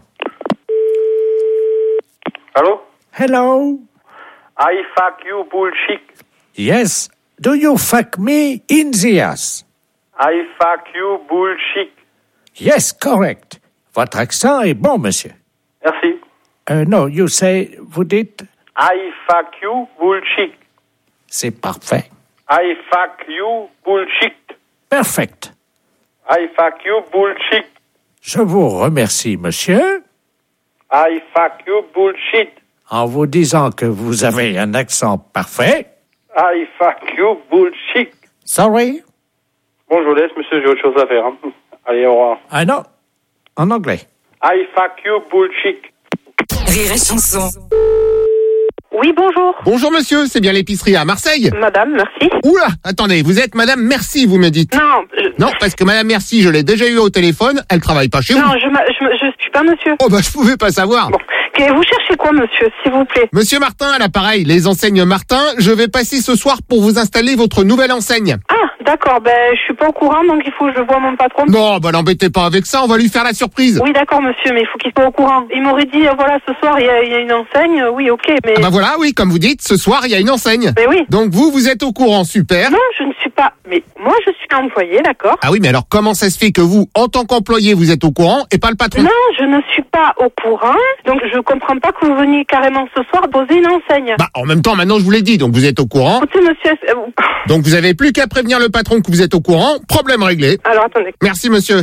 Allô? Hello. I fuck you, bullshit. Yes. Do you fuck me in the ass? I fuck you, bullshit. Yes, correct. Votre accent est bon, monsieur. Merci. Euh, no, you say, vous dites, I fuck you, bullshit. c'est parfait. I fuck you, bullshit. Perfect. I fuck you, bullshit. Je vous remercie, monsieur, I fuck you, bullshit. en vous disant que vous avez un accent parfait. I fuck you, bullshit. Sorry? Bon, je vous laisse, monsieur, j'ai autre chose à faire. Hein. Allez, au revoir. Ah non, en anglais. I fuck you, bullshit. Rire et chanson. Oui, bonjour. Bonjour monsieur, c'est bien l'épicerie à Marseille? Madame, merci. Oula, attendez, vous êtes madame Merci, vous me dites? Non, je... Non, parce que madame Merci, je l'ai déjà eu au téléphone, elle travaille pas chez Non, vous. je, m'a- je, me- je suis pas monsieur. Oh bah je pouvais pas savoir. Bon. Que- Vous cherchez quoi, monsieur, s'il vous plaît? Monsieur Martin, à l'appareil, les enseignes Martin, je vais passer ce soir pour vous installer votre nouvelle enseigne. Ah, d'accord, ben, je suis pas au courant, donc il faut que je voie mon patron. Non, bah l'embêtez pas avec ça, on va lui faire la surprise. Oui, d'accord, monsieur, mais il faut qu'il soit au courant. Il m'aurait dit, euh, voilà, ce soir, il y, a- il y a une enseigne. euh, Oui, ok, mais... Ah bah voilà, oui, comme vous dites, ce soir, il y a une enseigne. Mais oui. Donc vous, vous êtes au courant, super. Non, je ne suis pas... Mais moi, je suis employée, d'accord? Ah oui, mais alors comment ça se fait que vous, en tant qu'employé, vous êtes au courant et pas le patron? Non, je ne suis pas au courant, donc je comprends pas que vous veniez carrément ce soir poser une enseigne. Bah en même temps, maintenant je vous l'ai dit, donc vous êtes au courant. Écoutez, monsieur... euh, vous- Donc vous avez plus qu'à prévenir le patron que vous êtes au courant, problème réglé. Alors, attendez. Merci monsieur.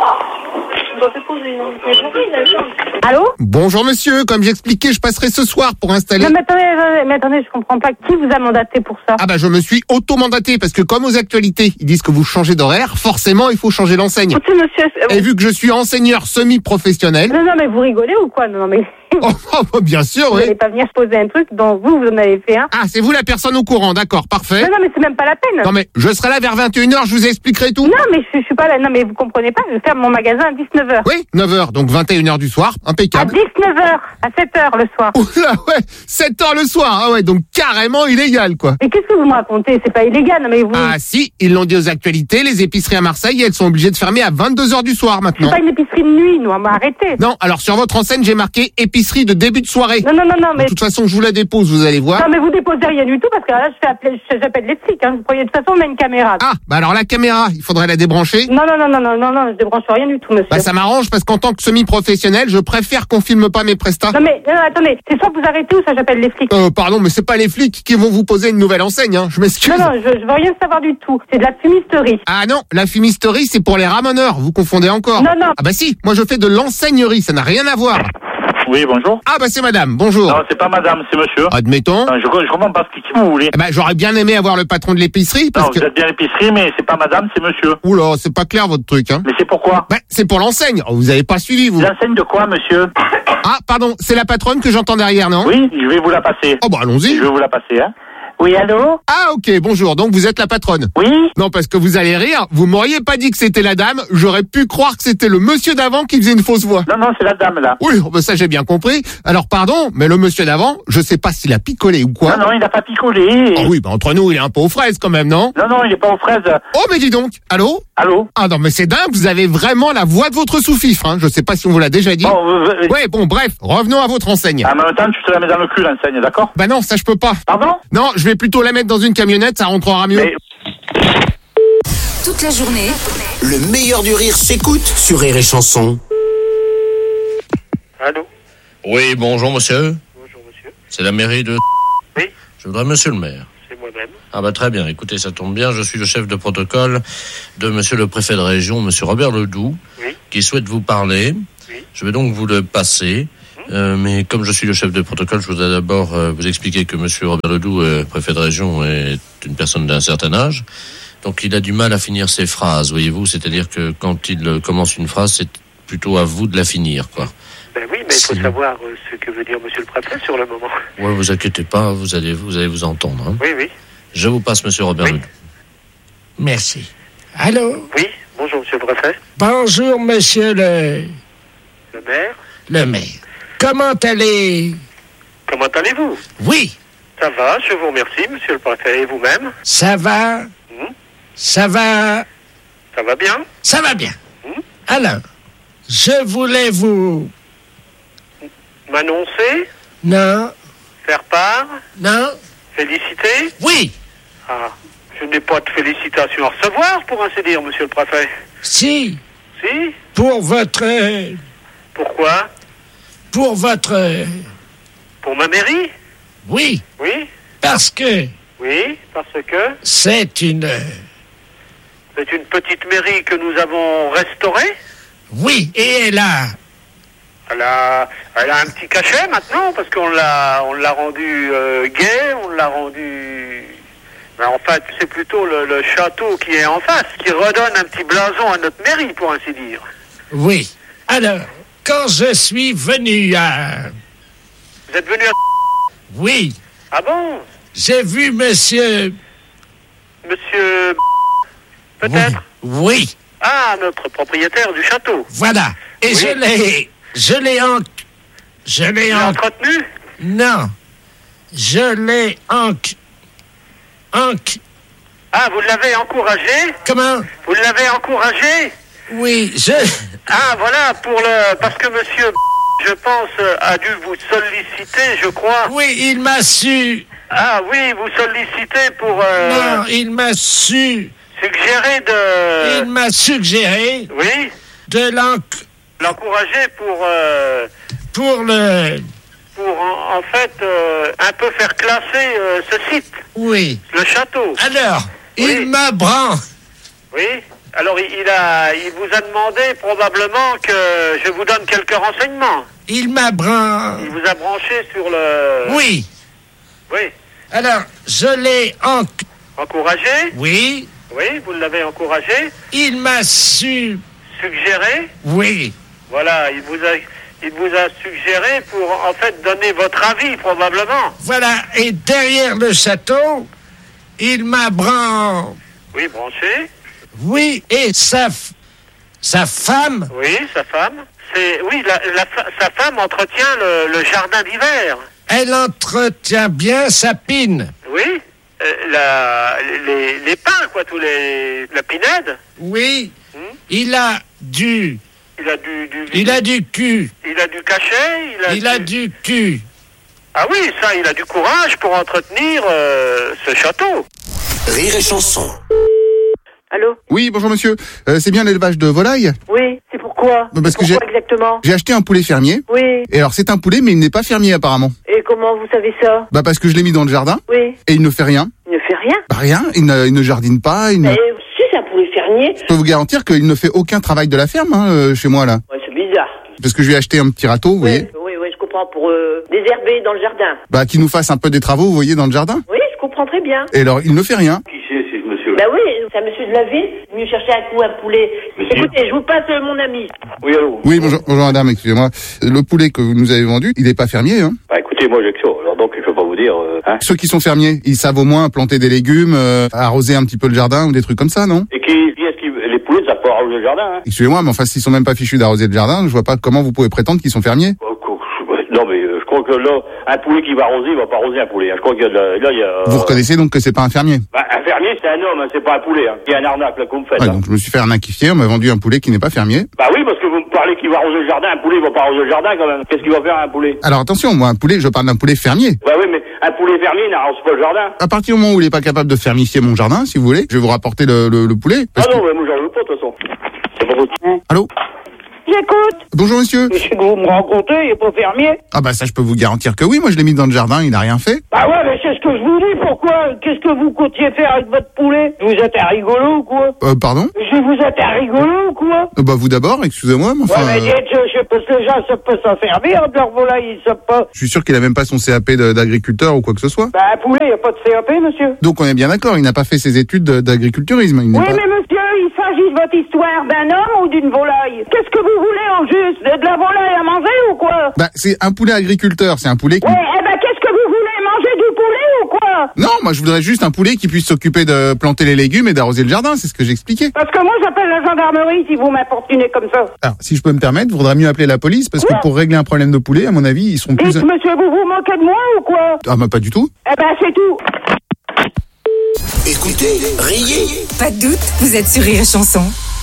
Je dois déposer une enseigne. Allô? Bonjour monsieur, comme j'expliquais, je passerai ce soir pour installer... Non, mais attendez, attendez, mais attendez, je comprends pas. Qui vous a mandaté pour ça? Ah bah je me suis auto-mandaté parce que comme aux actualités, ils disent que vous changez d'horaire, forcément il faut changer l'enseigne. Écoutez, monsieur... euh, Et vu que je suis enseigneur semi-professionnel... Non, non, mais vous rigolez ou quoi? Non, non, mais... Oh, oh, bien sûr, Vous oui. n'allez pas venir poser un truc dont vous, vous en avez fait un. Ah, c'est vous la personne au courant, d'accord, parfait. Non, non, mais c'est même pas la peine. Non mais je serai là vers vingt et une heures, je vous expliquerai tout. Non, mais je, je suis pas là. Non, mais vous comprenez pas, je ferme mon magasin à dix-neuf heures. Oui, neuf heures, donc vingt et une heures du soir, À impeccable. dix-neuf heures, à sept heures le soir. Oula, ouais, sept heures le soir, ah ouais, donc carrément illégal, quoi. Mais qu'est-ce que vous me racontez? C'est pas illégal, non, mais vous... Ah si, ils l'ont dit aux actualités, les épiceries à Marseille, elles sont obligées de fermer à vingt-deux heures du soir C'est maintenant. pas une épicerie de nuit, nous, on m'a arrêté. Non, alors sur votre enseigne, j'ai marqué épicerie de début de soirée. Non, non, non, non, mais... De toute façon, je vous la dépose, vous allez voir. Non, mais vous déposez rien du tout, parce que là, je fais appeler, je- j'appelle les flics, hein. Vous croyez, de toute façon, on a une caméra. Ah, bah alors la caméra, il faudrait la débrancher. Non, non, non, non, non, non, non, je débranche rien du tout, monsieur. Bah ça m'arrange parce qu'en tant que semi-professionnel, je préfère qu'on filme pas mes prestats. Non, mais, non, non, attendez, c'est soit vous arrêtez ou ça j'appelle les flics. Euh, pardon, mais c'est pas les flics qui vont vous poser une nouvelle enseigne, hein. Je m'excuse. Non, non, je, je veux rien savoir du tout. C'est de la fumisterie. Ah non, la fumisterie, c'est pour les ramoneurs, vous confondez encore. Non, non. Ah bah si, moi je fais de l'enseignerie, ça n'a rien à voir. Oui, bonjour. Ah bah c'est madame, bonjour. Non, c'est pas madame, c'est monsieur. Admettons. Non, je, je comprends pas ce que qui vous voulez. Eh ben, j'aurais bien aimé avoir le patron de l'épicerie parce Non, que... vous êtes bien l'épicerie, mais c'est pas madame, c'est monsieur. Oula, c'est pas clair votre truc, hein. Mais c'est pourquoi? Bah, c'est pour l'enseigne. Oh, vous avez pas suivi, vous. L'enseigne de quoi, monsieur? Ah, pardon, c'est la patronne que j'entends derrière, non? Oui, je vais vous la passer. Oh bah allons-y. Je vais vous la passer, hein. Oui, allô? Ah ok, bonjour, donc vous êtes la patronne. Oui? Non, parce que vous allez rire, vous m'auriez pas dit que c'était la dame, j'aurais pu croire que c'était le monsieur d'avant qui faisait une fausse voix. Non, non, c'est la dame, là. Oui, oh, bah, ça j'ai bien compris. Alors pardon, mais le monsieur d'avant, je sais pas s'il a picolé ou quoi. Non, non, il n'a pas picolé. Oh oui, bah entre nous, il est un peu aux fraises quand même, non? Non, non, il est pas aux fraises. Oh mais dis donc, allô? Allô? Ah non mais c'est dingue, vous avez vraiment la voix de votre sous-fifre, hein. Je sais pas si on vous l'a déjà dit. Bon, euh, euh, Ouais, bon, bref, revenons à votre enseigne. en même temps, tu te la mets dans le cul, l'enseigne, d'accord? Bah non, ça je peux pas. Pardon? Non, je vais plutôt la mettre dans une camionnette, ça rentrera mieux. Mais... Toute la journée, Le meilleur du rire s'écoute sur Rire et Chanson. Allô? Oui, bonjour monsieur. Bonjour monsieur. C'est la mairie de... Oui. Je voudrais monsieur le maire. C'est moi-même. Ah bah très bien, écoutez, ça tombe bien, je suis le chef de protocole de monsieur le préfet de région, monsieur Robert Ledoux, oui. qui souhaite vous parler. Oui. Je vais donc vous le passer. Mmh. Euh, mais comme je suis le chef de protocole, je voudrais d'abord euh, vous expliquer que monsieur Robert Ledoux, euh, préfet de région, est une personne d'un certain âge. Donc il a du mal à finir ses phrases, voyez-vous. C'est-à-dire que quand il euh, commence une phrase, c'est plutôt à vous de la finir, quoi. Ben oui, mais il faut savoir euh, ce que veut dire monsieur le préfet sur le moment. Ouais, vous inquiétez pas, vous allez vous, allez vous entendre. Hein. Oui, oui. Je vous passe monsieur Robert oui. Ledoux. Merci. Allô? Oui, bonjour monsieur le préfet. Bonjour monsieur le... Le maire. Le maire. Comment allez... Comment allez-vous? Oui. Ça va, je vous remercie monsieur le préfet. Et vous-même? Ça va. Mmh. Ça va. Ça va bien? Ça va bien. Mmh. Alors, je voulais vous... M'annoncer? Non. Faire part? Non. Féliciter? Oui. Ah, je n'ai pas de félicitations à recevoir, pour ainsi dire, monsieur le préfet. Si. Si? Pour votre... Pourquoi? Pour votre... Pour ma mairie? Oui. Oui? Parce que... Oui, parce que... C'est une... C'est une petite mairie que nous avons restaurée? Oui, et elle a... Elle a, elle a un petit cachet maintenant, parce qu'on l'a, on l'a rendu euh, gai, on l'a rendu... Mais en fait, c'est plutôt le, le château qui est en face, qui redonne un petit blason à notre mairie, pour ainsi dire. Oui. Alors, quand je suis venu à... Vous êtes venu à... Oui. Ah bon? J'ai vu monsieur... Monsieur... Peut-être? Oui. oui. Ah, notre propriétaire du château. Voilà. Et oui. je l'ai... Je l'ai en... Je l'ai en... entretenu? Non. Je l'ai en... en... Ah, vous l'avez encouragé? Comment? Vous l'avez encouragé? Oui, je... Ah, voilà, pour le... Parce que monsieur, je pense, a dû vous solliciter, je crois. Oui, il m'a su... Ah oui, vous sollicitez pour... Euh... Non, il m'a su... Suggérer de... Il m'a suggéré... Oui? De l'enc... L'encourager pour... Euh... Pour le... Pour, en, en fait, euh, un peu faire classer euh, ce site. Oui. Le château. Alors, oui. Il m'a bran... Oui. Alors, il, il a... Il vous a demandé probablement que je vous donne quelques renseignements. Il m'a bran... Il vous a branché sur le... Oui. Oui. Alors, je l'ai en... encouragé? Oui. Oui, vous l'avez encouragé? Il m'a su... Suggéré? Oui. Voilà, il vous a, il vous a suggéré pour, en fait, donner votre avis, probablement. Voilà, et derrière le château, il m'a bran... Oui, branché? Oui, et sa... sa femme... Oui, sa femme. C'est... Oui, la, la, sa femme entretient le, le jardin d'hiver. Elle entretient bien sa pine. Oui, euh, la, les, les pins, quoi, tous les... la pinède. Oui, hmm? Il a du... Il a du... du il a du cul. Il a du cachet, il a Il du... a du cul. Ah oui, ça, il a du courage pour entretenir euh, ce château. Rire et chanson. Allô? Oui, bonjour monsieur. Euh, c'est bien l'élevage de volailles? Oui, c'est pourquoi? Parce que pourquoi j'ai... exactement? J'ai acheté un poulet fermier. Oui. Et alors c'est un poulet, mais il n'est pas fermier apparemment. Et comment vous savez ça? Bah parce que je l'ai mis dans le jardin. Oui. Et il ne fait rien. Il ne fait rien? Bah rien, il ne, il ne jardine pas, il ne... Mais si c'est un poulet fermier... Je peux vous garantir qu'il ne fait aucun travail de la ferme, hein, euh, chez moi là. Ouais, c'est bizarre. Parce que je lui ai acheté un petit râteau, vous oui, voyez. Oui, oui, je comprends, pour euh, désherber dans le jardin. Bah qui nous fasse un peu des travaux, vous voyez, dans le jardin. Oui, je comprends très bien. Et alors, il ne fait rien. Qui c'est, c'est ce monsieur-là? Bah oui, c'est un monsieur de la ville, venu chercher un coup un poulet. Monsieur. Écoutez, je vous passe euh, mon ami. Oui, allô? Oui, bonjour, bonjour madame, excusez-moi. Le poulet que vous nous avez vendu, il n'est pas fermier, hein. Bah écoutez, moi j'ai que ça, alors donc je peux pas vous dire... Euh, hein. Ceux qui sont fermiers, ils savent au moins planter des légumes, euh, arroser un petit peu le jardin ou des trucs comme ça, non? Et qui, qui est-ce qui... Les poulets, ça peut arroser le jardin, hein? Excusez-moi, mais enfin, s'ils sont même pas fichus d'arroser le jardin, je vois pas comment vous pouvez prétendre qu'ils sont fermiers. Non, mais euh, je crois que là, un poulet qui va arroser, il va pas arroser un poulet. Hein. Je crois qu'il y a de la... Là, il y a... Euh... Vous reconnaissez donc que c'est pas un fermier? Bah, un fermier, c'est un homme, hein, c'est pas un poulet. Hein. Il y a un arnaque, là, qu'on me fait. Ouais, hein. donc je me suis fait arnaquifier, on m'a vendu un poulet qui n'est pas fermier. Bah oui, parce que vous me parlez qu'il va arroser le jardin, un poulet, il va pas arroser le jardin, quand même. Qu'est-ce qu'il va faire, un poulet? Alors attention, moi, un poulet, je parle d'un poulet fermier. Bah oui, mais un poulet fermier n'arrose pas le jardin. À partir du moment où il est pas capable de fermifier mon jardin, si vous voulez, je vais vous rapporter le, le, le poulet. Ah non, mais moi, j'en veux pas, de toute façon. C'est pas possible. Allô? J'écoute. Bonjour monsieur. C'est que vous me rencontrez, il est pas fermier. Ah bah ça je peux vous garantir que oui, moi je l'ai mis dans le jardin, il n'a rien fait. Bah ouais, mais c'est ce que je vous dis, pourquoi? Qu'est-ce que vous comptiez faire avec votre poulet? Vous êtes un rigolo ou quoi? Euh, pardon? Je vous êtes un rigolo ou quoi? euh, Bah vous d'abord, excusez-moi, mais enfin... Ouais, mais euh, dites, je, je sais pas que les gens savent pas s'en servir de leur volaille, ils savent pas. Je suis sûr qu'il a même pas son C A P de- d'agriculteur ou quoi que ce soit. Bah un poulet, y a pas de C A P, monsieur. Donc on est bien d'accord, il n'a pas fait ses études de- d'agriculturisme. Il n'est Oui, pas... mais monsieur, il s'agit de votre histoire d'un homme ou d'une volaille? Qu'est-ce que vous voulez en juste? De, de la volaille à manger ou quoi? Bah c'est un poulet agriculteur, c'est un poulet qui... Ouais, eh ben qu'est-ce que vous voulez? Manger du poulet ou quoi? Non, moi je voudrais juste un poulet qui puisse s'occuper de planter les légumes et d'arroser le jardin, c'est ce que j'expliquais. Parce que moi j'appelle la gendarmerie si vous m'importunez comme ça. Alors, si je peux me permettre, il vaudrait mieux appeler la police, parce que pour régler un problème de poulet, à mon avis, ils seront plus... Dites, monsieur, vous vous moquez de moi ou quoi? Ah bah pas du tout. Eh ben c'est tout. Écoutez, riez. Pas de doute, vous êtes sur Rire et Chanson.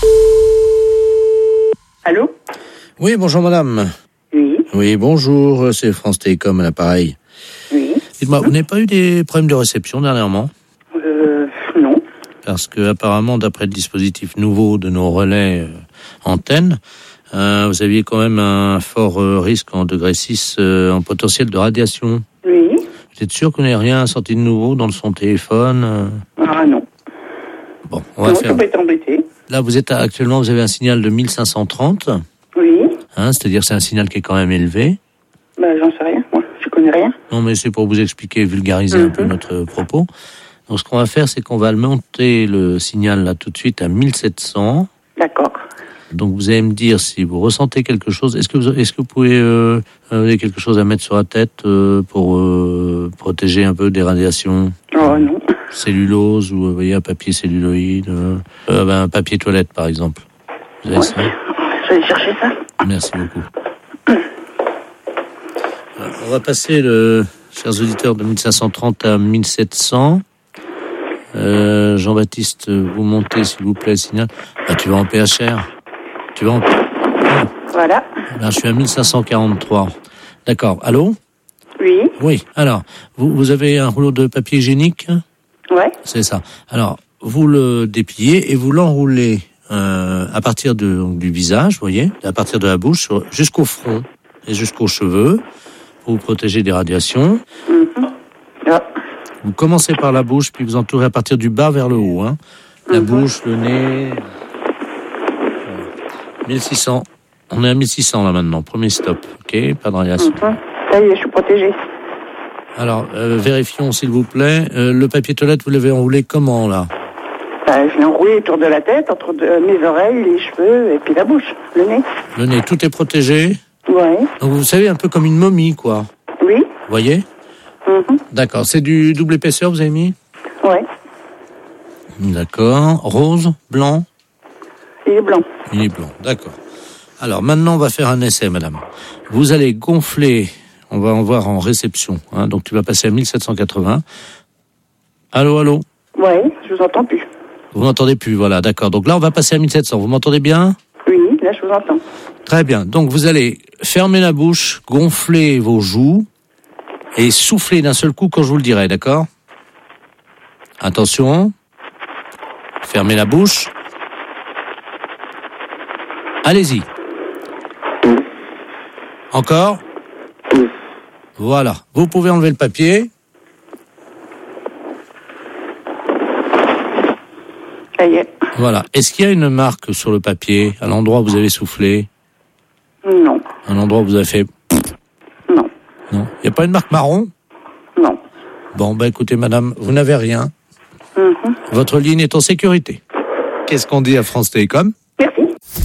Allô? Oui, bonjour madame. Oui. Oui, bonjour, c'est France Télécom à l'appareil. Oui. Dites-moi, vous n'avez pas eu des problèmes de réception dernièrement? Euh, non. Parce que apparemment, d'après le dispositif nouveau de nos relais euh, antennes, euh, vous aviez quand même un fort euh, risque en degré six euh, en potentiel de radiation. Oui. Vous êtes sûr qu'on n'ait rien sorti de nouveau dans son téléphone euh Ah non. Bon, on va non, faire... ça peut être embêté. Là, vous êtes actuellement, vous avez un signal de mille cinq cent trente. Oui. Hein, c'est-à-dire que c'est un signal qui est quand même élevé. Bah j'en sais rien, moi. Je connais rien. Non, mais c'est pour vous expliquer, vulgariser Mm-hmm. un peu notre propos. Donc, ce qu'on va faire, c'est qu'on va monter le signal là tout de suite à mille sept cents. D'accord. Donc, vous allez me dire si vous ressentez quelque chose. Est-ce que vous, est-ce que vous pouvez euh, avez quelque chose à mettre sur la tête euh, pour euh, protéger un peu des radiations? Oh non. Cellulose ou, vous voyez, un papier celluloïde, euh, euh, ben, un papier toilette, par exemple. Vous avez Ouais. ça? Je vais chercher ça. Merci beaucoup. Alors, on va passer, le, chers auditeurs, de mille cinq cent trente à mille sept cents. Euh, Jean-Baptiste, vous montez, s'il vous plaît, le signal. Ah, tu vas en P H R. Tu vas en... Voilà. Là, je suis à mille cinq cent quarante-trois. D'accord. Allô? Oui. Oui. Alors, vous, vous avez un rouleau de papier hygiénique? Ouais. C'est ça. Alors, vous le dépliez et vous l'enroulez euh, à partir de, donc, du visage, vous voyez, à partir de la bouche jusqu'au front et jusqu'aux cheveux pour vous protéger des radiations. Mm-hmm. Ah. Vous commencez par la bouche, puis vous entourez à partir du bas vers le haut. Hein. La mm-hmm. bouche, le nez... mille six cents. On est à mille six cents là maintenant. Premier stop. Ok, pas de radiation. Mm-hmm. Ça y est, je suis protégée. Alors, euh, vérifions s'il vous plaît. Euh, le papier toilette, vous l'avez enroulé comment là? Bah, je l'ai enroulé autour de la tête, entre de, mes oreilles, les cheveux et puis la bouche, le nez. Le nez, tout est protégé? Ouais. Donc vous savez, un peu comme une momie, quoi. Oui. Vous voyez? Mm-hmm. D'accord. C'est du double épaisseur, vous avez mis? Ouais. D'accord. Rose? Blanc? Il est blanc. Il est blanc, d'accord. Alors maintenant, on va faire un essai, madame. Vous allez gonfler, on va en voir en réception, hein, donc tu vas passer à mille sept cent quatre-vingts. Allô, allô? Ouais, je vous entends plus. Vous m'entendez plus, voilà, d'accord. Donc là, on va passer à mille sept cents. Vous m'entendez bien? Oui, là, je vous entends. Très bien. Donc vous allez fermer la bouche, gonfler vos joues et souffler d'un seul coup quand je vous le dirai, d'accord? Attention. Fermez la bouche. Allez-y. Encore. Voilà. Vous pouvez enlever le papier. Ça y est. Voilà. Est-ce qu'il y a une marque sur le papier, à l'endroit où vous avez soufflé? Non. Un endroit où vous avez fait... Non. Non. Il n'y a pas une marque marron? Non. Bon, ben écoutez, madame, vous n'avez rien. Mm-hmm. Votre ligne est en sécurité. Qu'est-ce qu'on dit à France Télécom? Merci.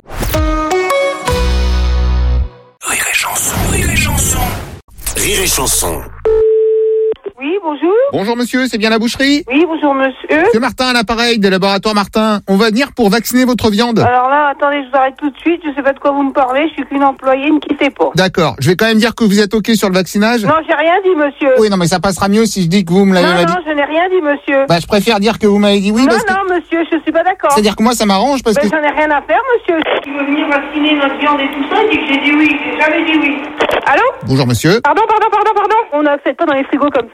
Rire et chanson, rire et chanson. Rire et chanson. Oui, bonjour. Bonjour monsieur, c'est bien la boucherie? Oui, bonjour monsieur. C'est Martin à l'appareil des laboratoires Martin. On va venir pour vacciner votre viande. Alors là, attendez, je vous arrête tout de suite. Je sais pas de quoi vous me parlez. Je suis qu'une employée, ne quittez pas. D'accord. Je vais quand même dire que vous êtes OK sur le vaccinage. Non, j'ai rien dit, monsieur. Oui, non, mais ça passera mieux si je dis que vous me l'avez Non, dit. non, je n'ai rien dit, monsieur. Bah, je préfère dire que vous m'avez dit oui. Non, parce que... non, monsieur, je suis pas d'accord. C'est-à-dire que moi, ça m'arrange parce Ben, que... j'en ai rien à faire, monsieur. Tu veux venir vacciner notre viande et tout ça, il dit que j'ai dit oui. J'ai jamais dit oui. Allô? Bonjour monsieur. Pardon, pardon, pardon, pardon. On n'accepte pas dans les frigos comme ça. Euh,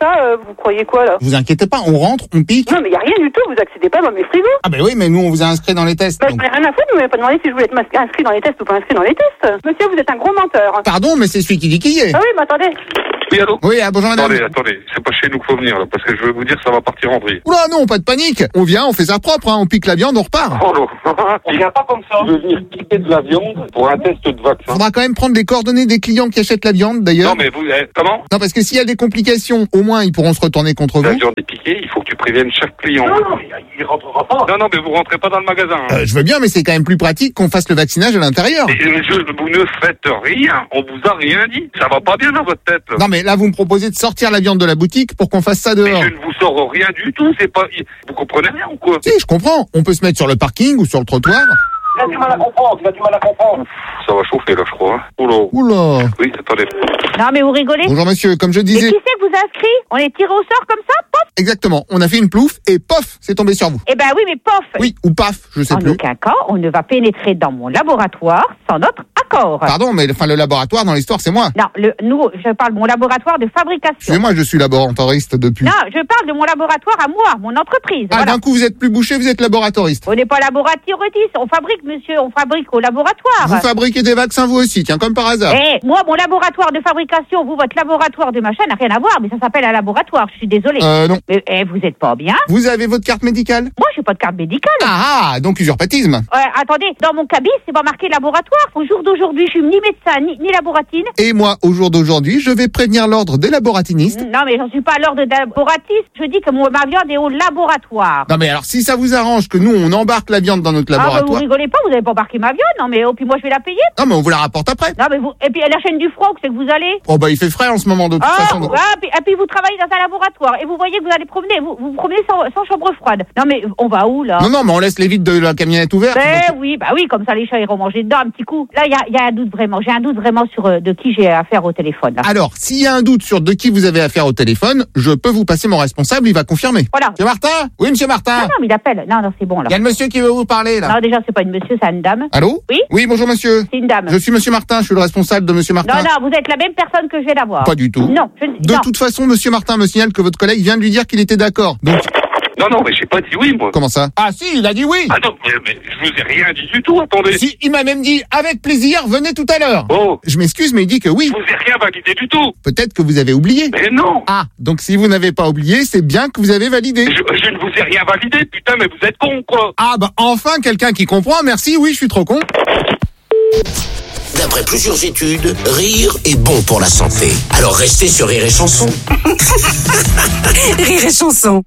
Vous croyez quoi, là? Vous inquiétez pas, on rentre, on pique. Non, mais y a rien du tout, vous accédez pas dans mes frigos. Ah ben oui, mais nous on vous a inscrit dans les tests. Bah, donc- j'en ai rien à foutre, vous m'avez pas demandé si je voulais être mas- inscrit dans les tests ou pas inscrit dans les tests. Monsieur, vous êtes un gros menteur. Pardon, mais c'est celui qui dit qui est. Ah oui, mais attendez. Oui, allô? Oui, ah, bonjour madame. Attendez, attendez, c'est pas chez nous qu'il faut venir, là, parce que je vais vous dire, ça va partir en vrille. Oula, non, pas de panique. On vient, on fait ça propre, hein. On pique la viande, on repart. Oh non, on vient pas comme ça. Je veux venir piquer de la viande pour un test de vaccin. Faudra quand même prendre les coordonnées des clients qui achètent la viande, d'ailleurs. Non, mais vous, eh, comment? Non, parce que s'il y a des complications, au moins ils pourront se retourner contre La vous. viande est piquée, il faut que tu préviennes chaque client. Non, non, il rentrera pas. Non, non, mais vous rentrez pas dans le magasin. Hein. Euh, je veux bien, mais c'est quand même plus pratique qu'on fasse le vaccinage à l'intérieur. Et, mais je, vous ne faites rien, on vous a rien dit. Ça va pas bien dans votre tête. Non, mais là, vous me proposez de sortir la viande de la boutique pour qu'on fasse ça dehors. Mais je ne vous sors rien du tout, c'est pas... Vous comprenez rien ou quoi? Si, je comprends. On peut se mettre sur le parking ou sur le trottoir. Tu as du mal à comprendre, tu as du mal à comprendre. Ça va chauffer là, je crois. Hein. Oula. Oula. Oui, attendez. Non, mais vous rigolez? Bonjour monsieur, comme je Mais disais. qui c'est que vous a inscrit? On est tiré au sort comme ça? Pof! Exactement. On a fait une plouffe et pof, c'est tombé sur vous. Eh ben oui, mais pof! Oui, ou paf, je sais En plus. aucun cas, on ne va pénétrer dans mon laboratoire sans notre accord. Pardon, mais enfin, le laboratoire dans l'histoire, c'est moi. Non, le, nous, je parle de mon laboratoire de fabrication. Excusez-moi, je suis laboratoriste depuis. Non, je parle de mon laboratoire à moi, mon entreprise. Ah, voilà. d'un coup, vous êtes plus bouché, vous êtes laboratoriste. On n'est pas laboratoriste, on fabrique, monsieur, on fabrique au laboratoire. Vous fabriquez des vaccins, vous aussi, tiens, comme par hasard. Eh, moi, mon laboratoire de fabrication, vous, votre laboratoire de machin n'a rien à voir, mais ça s'appelle un laboratoire, je suis désolée. Euh, non. Mais eh, vous êtes pas bien. Vous avez votre carte médicale? Moi, j'ai pas de carte médicale. Ah, ah, donc usurpatisme. Euh, attendez, dans mon cabis, c'est pas marqué laboratoire. Au jour d'aujourd'hui, je suis ni médecin, ni, ni laboratine. Et moi, au jour d'aujourd'hui, je vais prévenir l'ordre des laboratinistes. Non, mais j'en suis pas à l'ordre de laboratiste. Je dis que mon, ma viande est au laboratoire. Non, mais alors, si ça vous arrange que nous, on embarque la viande dans notre Ah, bah, vous laboratoire. rigolez pas, vous avez pas embarqué ma viande, non, mais oh, puis moi, je vais la payer. Non, mais on vous la rapporte après. Non, mais vous, et puis à la chaîne du froid, où c'est que vous allez? Oh, bah, il fait frais en ce moment, de toute Ah, façon. donc- ah, puis, et puis vous travaillez dans un laboratoire et vous voyez que vous allez promener, vous vous promenez sans, sans chambre froide. Non mais on va où là? Non, non, mais on laisse les vitres de la camionnette ouvertes. Ben donc- oui, bah oui, comme ça les chats iront manger dedans un petit coup. Là, il y a, y a un doute vraiment, j'ai un doute vraiment sur euh, de qui j'ai affaire au téléphone. Là. Alors, s'il y a un doute sur de qui vous avez affaire au téléphone, je peux vous passer mon responsable, il va confirmer. Voilà. Monsieur Martin? Oui, monsieur Martin? Non, non, mais il appelle. Non, non, c'est bon là. Il y a le monsieur qui veut vous parler, là. Non, déjà, c'est pas une monsieur, c'est une dame. Allô? Oui? Oui, bonjour monsieur. C'est une dame. Je suis monsieur Martin, je suis le responsable de monsieur Martin. Non, non, vous êtes la même personne que je vais d'avoir. Pas du tout. Non, je De non. toute façon, monsieur Martin me signale que votre collègue vient de lui dire qu'il était d'accord. Donc, Non, non, mais j'ai pas dit oui, moi. comment ça? Ah si, il a dit oui. Ah non, mais, mais je vous ai rien dit du tout, attendez. Si, il m'a même dit, avec plaisir, venez tout à l'heure. Oh. Je m'excuse, mais il dit que oui. Je vous ai rien validé du tout. Peut-être que vous avez oublié. Mais non. Ah, donc si vous n'avez pas oublié, c'est bien que vous avez validé. Je, je ne vous ai rien validé, putain, mais vous êtes con, quoi. Ah bah enfin quelqu'un qui comprend, merci, oui, je suis trop con. D'après plusieurs études, rire est bon pour la santé. Alors restez sur Rire et Chanson. Rire et Chanson.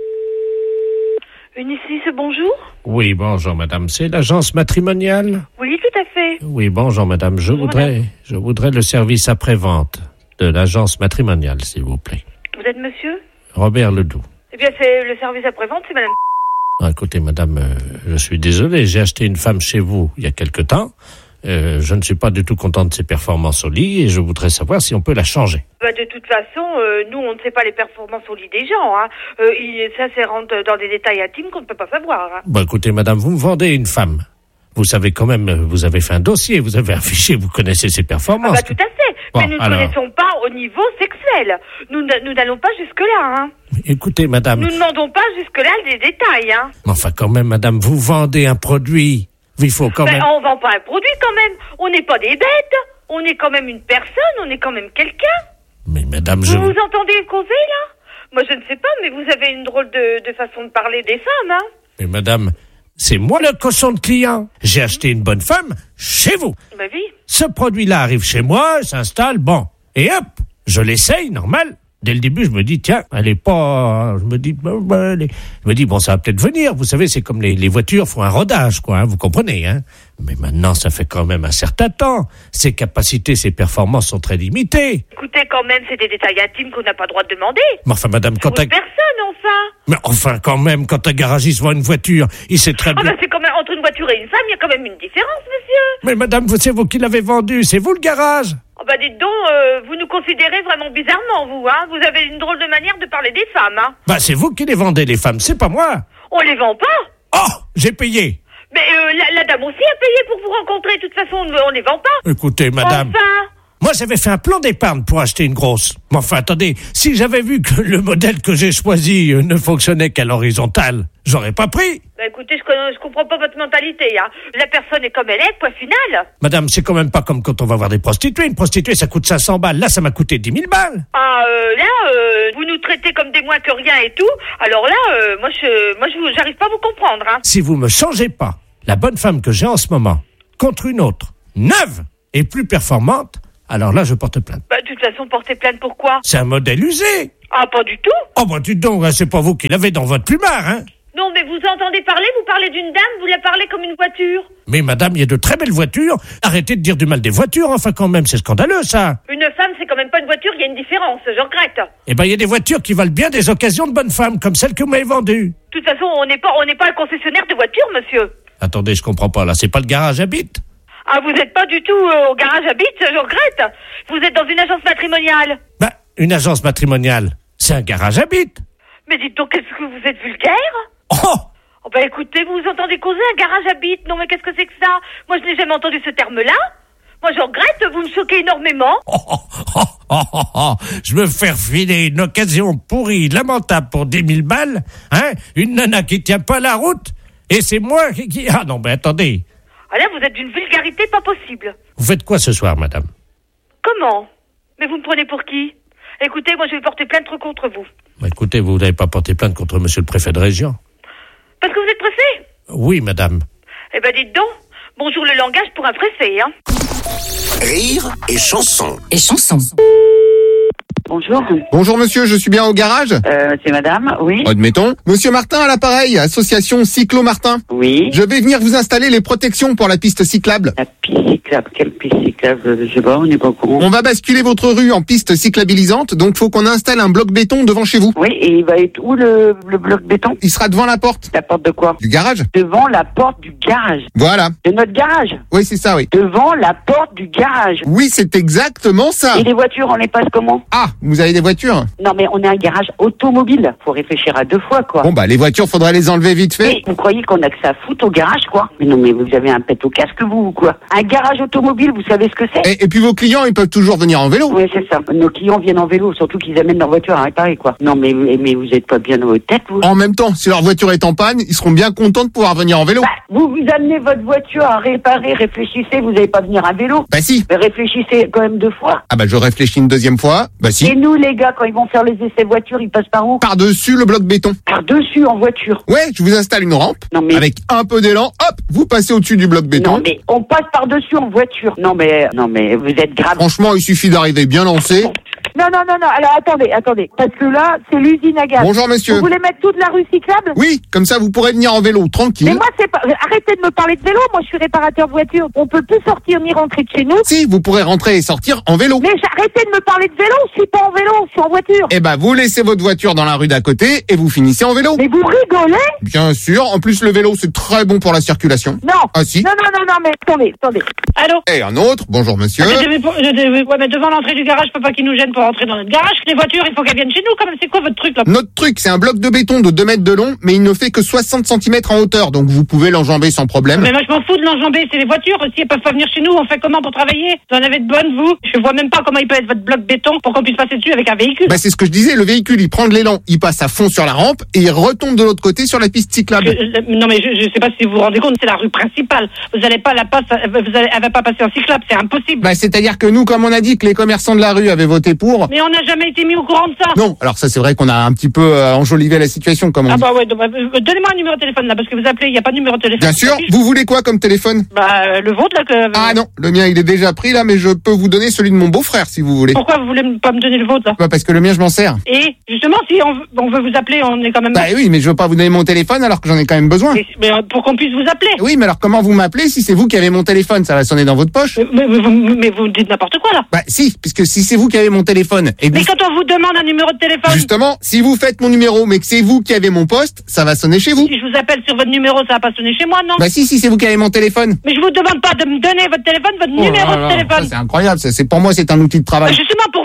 Unicis, bonjour? Oui, bonjour madame, c'est l'agence matrimoniale? Oui, tout à fait. Oui, bonjour madame, je Bonjour, voudrais madame. je voudrais le service après-vente de l'agence matrimoniale, s'il vous plaît. Vous êtes monsieur? Robert Ledoux. Eh bien, c'est le service après-vente, c'est madame. Ah, écoutez madame, euh, je suis désolé, j'ai acheté une femme chez vous il y a quelque temps. Euh, je ne suis pas du tout content de ses performances au lit et je voudrais savoir si on peut la changer. Bah, de toute façon, euh, nous, on ne sait pas les performances au lit des gens. Hein. Euh, il, ça, c'est rentre dans des détails intimes qu'on ne peut pas savoir. Hein. Bon, écoutez madame, vous me vendez une femme. Vous savez quand même, euh, vous avez fait un dossier, vous avez un fichier, vous connaissez ses Ah performances. bah, tout à fait. Bon, Mais nous ne alors. connaissons pas au niveau sexuel. Nous n- nous n'allons pas jusque-là. Hein. Écoutez madame, Nous ne demandons pas jusque-là des détails. Hein. enfin quand même madame, vous vendez un produit. Il faut quand Ben, même... on vend pas un produit quand même. On n'est pas des bêtes. On est quand même une personne. On est quand même quelqu'un. Mais madame, je... Vous vous entendez causer là? Moi, je ne sais pas, mais vous avez une drôle de, de façon de parler des femmes. Hein. Mais madame, c'est moi le cochon de client. J'ai acheté une bonne femme chez vous. Ben oui. Ce produit-là arrive chez moi, s'installe, bon. Et hop, je l'essaye, normal. Dès le début, je me dis, tiens, elle est pas... Je me dis, ben, ben, elle est- je me dis bon, ça va peut-être venir. Vous savez, c'est comme les, les voitures font un rodage, quoi, hein, vous comprenez, hein. Mais maintenant, ça fait quand même un certain temps. Ses capacités, ses performances sont très limitées. Écoutez, quand même, c'est des détails intimes qu'on n'a pas le droit de demander. Mais enfin, madame, quand Pour un... une personne, enfin. Mais enfin, quand même, quand un garagiste vend une voiture, il sait très Ah bien... ben, c'est quand même, entre une voiture et une femme, il y a quand même une différence, monsieur. Mais madame, c'est vous qui l'avez vendu, c'est vous le garage. Oh bah dites donc, euh, vous nous considérez vraiment bizarrement, vous, hein. Vous avez une drôle de manière de parler des femmes, hein. Bah, c'est vous qui les vendez, les femmes, c'est pas moi. On les vend pas. Oh, j'ai payé. Mais euh, la, la dame aussi a payé pour vous rencontrer, de toute façon, on ne les vend pas. Écoutez, madame, Enfin. Moi, j'avais fait un plan d'épargne pour acheter une grosse. Mais enfin, attendez, si j'avais vu que le modèle que j'ai choisi ne fonctionnait qu'à l'horizontale, j'aurais pas pris. Bah écoutez, je, connais, je comprends pas votre mentalité, hein. La personne est comme elle est, point final. Madame, c'est quand même pas comme quand on va voir des prostituées. Une prostituée, ça coûte cinq cents balles. Là, ça m'a coûté dix mille balles. Ah, euh, là, euh, vous nous traitez comme des moins que rien et tout. Alors là, euh, moi, je, moi, je, j'arrive pas à vous comprendre, hein. Si vous me changez pas la bonne femme que j'ai en ce moment contre une autre, neuve et plus performante, alors là, je porte plainte. Bah, de toute façon, porter plainte pourquoi? C'est un modèle usé. Ah, pas du tout. Oh, bah, dites donc, hein, c'est pas vous qui l'avez dans votre plumard, hein. Non, mais vous entendez parler, vous parlez d'une dame, vous la parlez comme une voiture. Mais madame, il y a de très belles voitures. Arrêtez de dire du mal des voitures, enfin quand même, c'est scandaleux ça. Une femme, c'est quand même pas une voiture, il y a une différence, je regrette. Eh ben, il y a des voitures qui valent bien des occasions de bonnes femmes, comme celle que vous m'avez vendue. De toute façon, on n'est pas, on n'est pas un concessionnaire de voitures, monsieur. Attendez, je comprends pas, là, c'est pas le garage à bite. Ah, vous n'êtes pas du tout euh, au garage à bite, je regrette. Vous êtes dans une agence matrimoniale. Bah, une agence matrimoniale, c'est un garage à bite. Mais dites donc, est-ce que vous êtes vulgaire? Oh! Oh bah écoutez, vous vous entendez causer un garage à bite? Non mais qu'est-ce que c'est que ça? Moi je n'ai jamais entendu ce terme-là. Moi je regrette, vous me choquez énormément. Oh, oh, oh, oh, oh. Je me faire filer une occasion pourrie, lamentable pour dix mille balles, hein? Une nana qui tient pas la route, et c'est moi qui... qui... Ah non, mais attendez. Ah là, vous êtes d'une vulgarité pas possible. Vous faites quoi ce soir, madame? Comment? Mais vous me prenez pour qui? Écoutez, moi je vais porter plainte contre vous. Bah, écoutez, vous n'avez pas porté plainte contre monsieur le préfet de région? Parce que vous êtes pressé? Oui, madame. Eh ben dites donc, bonjour le langage pour un pressé, hein. Rire et chanson. Et chanson. Bonjour. Bonjour monsieur, je suis bien au garage? Euh, c'est madame, oui. Admettons. Monsieur Martin à l'appareil, association Cyclo Martin. Oui. Je vais venir vous installer les protections pour la piste cyclable. La piste cyclable, quelle piste cyclable? Je sais pas, on n'est pas au courant. On va basculer votre rue en piste cyclabilisante, donc faut qu'on installe un bloc béton devant chez vous. Oui, et il va être où le, le bloc béton? Il sera devant la porte. La porte de quoi? Du garage. Devant la porte du garage. Voilà. De notre garage? Oui, c'est ça, oui. Devant la porte du garage. Oui, c'est exactement ça. Et les voitures, on les passe comment? Ah, vous avez des voitures? Non, mais on est un garage automobile. Faut réfléchir à deux fois, quoi. Bon, bah, les voitures, faudrait les enlever vite fait. Mais vous croyez qu'on a que ça à foutre au garage, quoi? Mais non, mais vous avez un pet au casque, vous, ou quoi? Un garage automobile, vous savez ce que c'est? Et, et puis vos clients, ils peuvent toujours venir en vélo. Oui, c'est ça. Nos clients viennent en vélo, surtout qu'ils amènent leur voiture à réparer, quoi. Non, mais, mais vous êtes pas bien dans votre tête, vous? En même temps, si leur voiture est en panne, ils seront bien contents de pouvoir venir en vélo. Bah, vous, vous amenez votre voiture à réparer, réfléchissez, vous n'allez pas venir à vélo. Bah si. Mais réfléchissez quand même deux fois. Ah bah je réfléchis une deuxième fois. Bah si. Et nous, les gars, quand ils vont faire les essais voitures, ils passent par où? Par-dessus le bloc béton. Par-dessus en voiture? Ouais, je vous installe une rampe. Non, mais... Avec un peu d'élan, hop, vous passez au-dessus du bloc béton. Non, mais on passe par-dessus en voiture. Non, mais, non, mais vous êtes grave. Franchement, il suffit d'arriver bien lancé. Non, non, non, non, alors attendez, attendez. Parce que là, c'est l'usine à gaz. Bonjour, monsieur. Vous voulez mettre toute la rue cyclable? Oui, comme ça, vous pourrez venir en vélo, tranquille. Mais moi, c'est pas... Arrêtez de me parler de vélo, moi, je suis réparateur de voiture. On peut plus sortir ni rentrer de chez nous. Si, vous pourrez rentrer et sortir en vélo. Mais arrêtez de me parler de vélo, je suis pas en vélo, je suis en voiture. Eh ben, vous laissez votre voiture dans la rue d'à côté et vous finissez en vélo. Mais vous rigolez? Bien sûr, en plus, le vélo, c'est très bon pour la circulation. Non. Ah si. Non, non, non, non, mais attendez, attendez. Allô? Et un autre, bonjour, monsieur. Ah, mais, mais, ouais, mais devant l'entrée du garage, faut pas qu'ils nous gênent pour rentrer dans notre garage. Les voitures, il faut qu'elles viennent chez nous, quand même. C'est quoi votre truc, là? Notre truc, c'est un bloc de béton de deux mètres de long, mais il ne fait que soixante centimètres en hauteur, donc vous pouvez l'enjamber sans problème. Mais moi, je m'en fous de l'enjamber. C'est les voitures. Si elles peuvent pas venir chez nous, on fait comment pour travailler? Vous en avez de bonnes, vous? Je vois même pas comment il peut être votre bloc béton pour qu'on puisse passer dessus avec un véhicule. Bah, c'est ce que je disais. Le véhicule, il prend de l'élan, il passe à fond sur la rampe et il retombe de l'autre côté sur la piste cyclable. Je, non, mais je, je sais pas si vous vous rendez compte, c'est la rue principale. Vous allez pas la passer, vous allez, elle va pas passer en cyclable. C'est impossible. Bah, c'est-à-dire que nous, comme on a dit que les commerçants de la rue avaient voté pour. Mais on n'a jamais été mis au courant de ça. Non. Alors ça, c'est vrai qu'on a un petit peu euh, enjolivé la situation, comme on ah dit. bah ouais, donc, bah, donnez-moi un numéro de téléphone là, parce que vous appelez, il y a pas de numéro de téléphone. Bien sûr. Vous voulez quoi comme téléphone? Bah euh, le vôtre là que. Ah non, le mien il est déjà pris là, mais je peux vous donner celui de mon beau-frère si vous voulez. Pourquoi vous voulez pas me donner le vôtre là? Bah parce que le mien je m'en sers. Et justement, si on, on veut vous appeler, on est quand même. Bah oui, mais je veux pas vous donner mon téléphone alors que j'en ai quand même besoin. Mais, mais euh, pour qu'on puisse vous appeler. Oui, mais alors comment vous m'appelez si c'est vous qui avez mon téléphone? Ça va sonner dans votre poche. Mais, mais, vous, mais vous dites n'importe quoi là. Bah si, puisque si c'est vous qui avez mon téléphone. Et mais vous... quand on vous demande un numéro de téléphone. Justement, si vous faites mon numéro, mais que c'est vous qui avez mon poste, ça va sonner chez vous. Si je vous appelle sur votre numéro, ça va pas sonner chez moi, non? Bah si, si c'est vous qui avez mon téléphone. Mais je vous demande pas de me donner votre téléphone, votre oh numéro là de là, téléphone. ça, c'est incroyable, ça, c'est pour moi c'est un outil de travail. Bah justement pour vous appeler.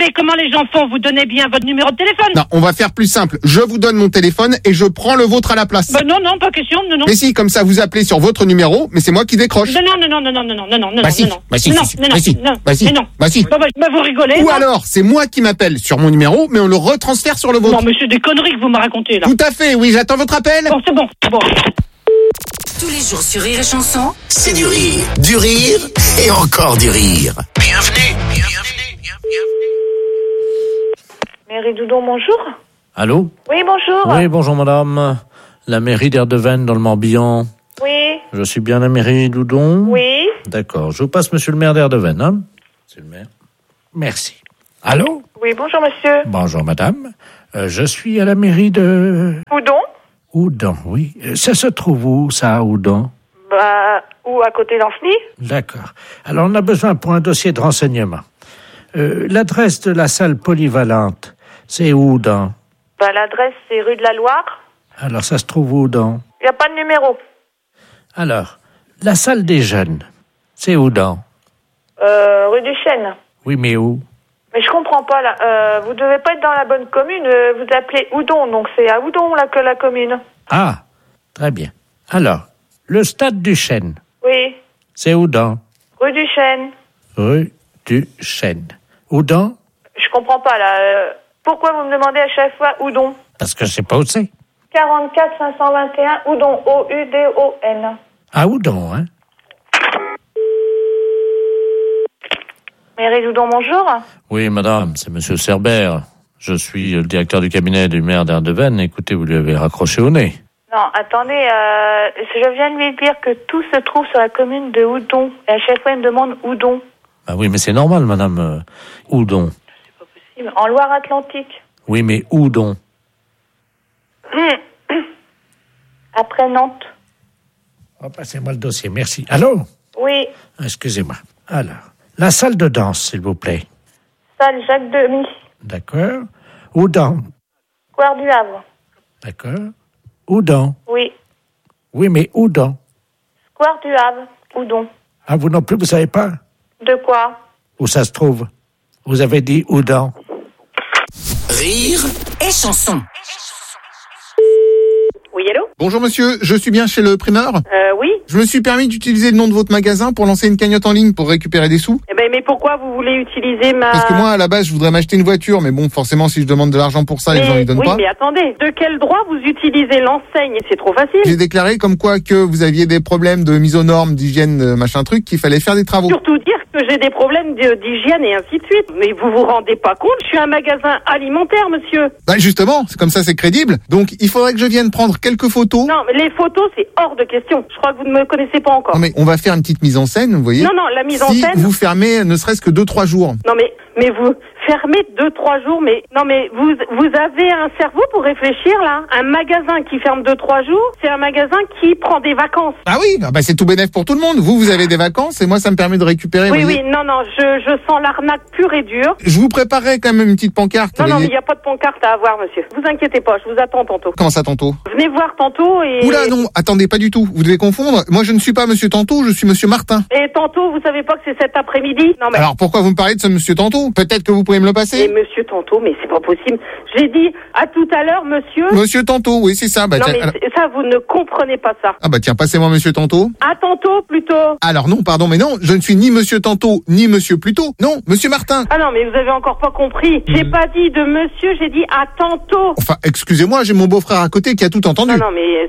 savez comment les gens font. Vous donnez bien votre numéro de téléphone. Non, on va faire plus simple. Je vous donne mon téléphone et je prends le vôtre à la place. Bah non, non, pas question, non, non. Mais si, comme ça, vous appelez sur votre numéro, mais c'est moi qui décroche. Non, non, non, non, non, non, non, non, non, non, Bah si, non, bah si, non, si, non, bah si, non, bah si, mais non. bah si. Bah, bah, bah, vous rigolez. Ou non alors, c'est moi qui m'appelle sur mon numéro, mais on le retransfère sur le vôtre. Non, mais c'est des conneries que vous me racontez, là. Tout à fait, oui, j'attends votre appel. Bon, c'est bon, c'est bon. Tous les jours sur Rire et Chanson. C'est du rire, du rire et encore du rire. Bienvenue, bienvenue, bienvenue. Mairie Doudon, bonjour. Allô? Oui, bonjour. Oui, bonjour madame. La mairie d'Erdeven dans le Morbihan. Oui. Je suis bien la mairie Doudon? Oui. D'accord, je vous passe monsieur le maire d'Erdeven, hein? C'est le maire. Merci. Allô? Oui, bonjour monsieur. Bonjour madame. Euh, je suis à la mairie de... Oudon? Oudon, oui. Euh, Ça se trouve où, ça, Oudon? Bah, ou à côté d'Ancenis? D'accord. Alors, on a besoin pour un dossier de renseignement. Euh, l'adresse de la salle polyvalente, c'est où, dans? Bah, l'adresse, c'est rue de la Loire. Alors, ça se trouve où, dans? Il n'y a pas de numéro. Alors, la salle des jeunes, c'est où, dans? Euh, rue du Chêne. Oui, mais où? Mais je comprends pas, là. Euh, vous devez pas être dans la bonne commune. euh, Vous appelez Oudon, donc c'est à Oudon, là, que la commune. Ah, très bien. Alors, le stade du Chêne, Oui. c'est où, dans? Rue du Chêne. Rue du Chêne. Où, dans? Je comprends pas, là. Euh, pourquoi vous me demandez à chaque fois Oudon? Parce que je sais pas où c'est. quarante-quatre cinq cent vingt et un, Oudon, O U D O N. Ah, Oudon, hein? Mairie Doudon, bonjour. Oui, madame, c'est monsieur Cerbère. Je suis le directeur du cabinet du maire d'Erdeven. Écoutez, vous lui avez raccroché au nez. Non, attendez, euh, je viens de lui dire que tout se trouve sur la commune de Oudon. Et à chaque fois, il me demande Oudon. Ah oui, mais c'est normal, madame. Euh, Oudon. En Loire-Atlantique. Oui, mais Oudon. Après Nantes. Oh, passez-moi le dossier, merci. Allô? Oui, Excusez-moi. Alors, la salle de danse, s'il vous plaît. salle Jacques Demy. D'accord. Oudon. Square du Havre. D'accord. Oudon. Oui. Oui, mais Oudon. Square du Havre. Oudon. Ah, vous non plus, vous savez pas De quoi? où ça se trouve? Vous avez dit Oudon. Rire et chanson. Oui, allô? Bonjour monsieur, je suis bien chez le primeur? Euh, oui. Je me suis permis d'utiliser le nom de votre magasin pour lancer une cagnotte en ligne pour récupérer des sous. Eh ben, mais pourquoi vous voulez utiliser ma... Parce que moi, à la base, je voudrais m'acheter une voiture, mais bon, forcément, si je demande de l'argent pour ça, les Mais- gens ne donnent oui, pas. mais attendez, de quel droit vous utilisez l'enseigne? C'est trop facile. J'ai déclaré comme quoi que vous aviez des problèmes de mise aux normes, d'hygiène, euh, machin truc, qu'il fallait faire des travaux. Surtout dire que j'ai des problèmes de- d'hygiène et ainsi de suite. Mais vous vous rendez pas compte, je suis un magasin alimentaire, monsieur. Bah justement, c'est comme ça, c'est crédible. Donc, il faudrait que je vienne prendre quelques photos. Non, mais les photos, c'est hors de question. Je crois que vous ne me connaissez pas encore. Non, mais on va faire une petite mise en scène, vous voyez. Non, non, la mise en si scène- vous fermez ne serait-ce que deux, trois jours. Non, mais, mais vous fermez deux, trois jours, mais, non, mais vous, vous avez un cerveau pour réfléchir, là? Un magasin qui ferme deux, trois jours, c'est un magasin qui prend des vacances. Ah oui, ah bah c'est tout bénef pour tout le monde. Vous, vous avez des vacances et moi, ça me permet de récupérer. Oui, vous oui, voyez. non, non, je, je sens l'arnaque pure et dure. Je vous préparerai quand même une petite pancarte. Non, vous non, mais voyez. il n'y a pas de pancarte à avoir, monsieur. Vous inquiétez pas, je vous attends tantôt. Comment ça, tantôt? Venez voir tantôt et... Oula, non, attendez, pas du tout. Vous devez confondre. Moi, je ne suis pas monsieur Tantôt, je suis monsieur Martin. Et tantôt, vous savez pas que c'est cet après-midi? Non, mais... Alors, pourquoi vous me parlez de ce monsieur Tantôt? Peut-être que vous pouvez me le Et passer? monsieur tantôt, mais c'est pas possible. J'ai dit à tout à l'heure, monsieur... Monsieur Tantôt, oui, c'est ça. Bah, non, tiens, mais alors- c'est- ça, vous ne comprenez pas ça. Ah bah tiens, passez-moi monsieur Tantôt. À tantôt, plutôt. Alors non, pardon, mais non, je ne suis ni monsieur Tantôt, ni monsieur Plutôt. Non, monsieur Martin. Ah non, mais vous avez encore pas compris. J'ai pas dit de monsieur, j'ai dit à tantôt. Enfin, excusez-moi, j'ai mon beau-frère à côté qui a tout entendu. Non, non, mais...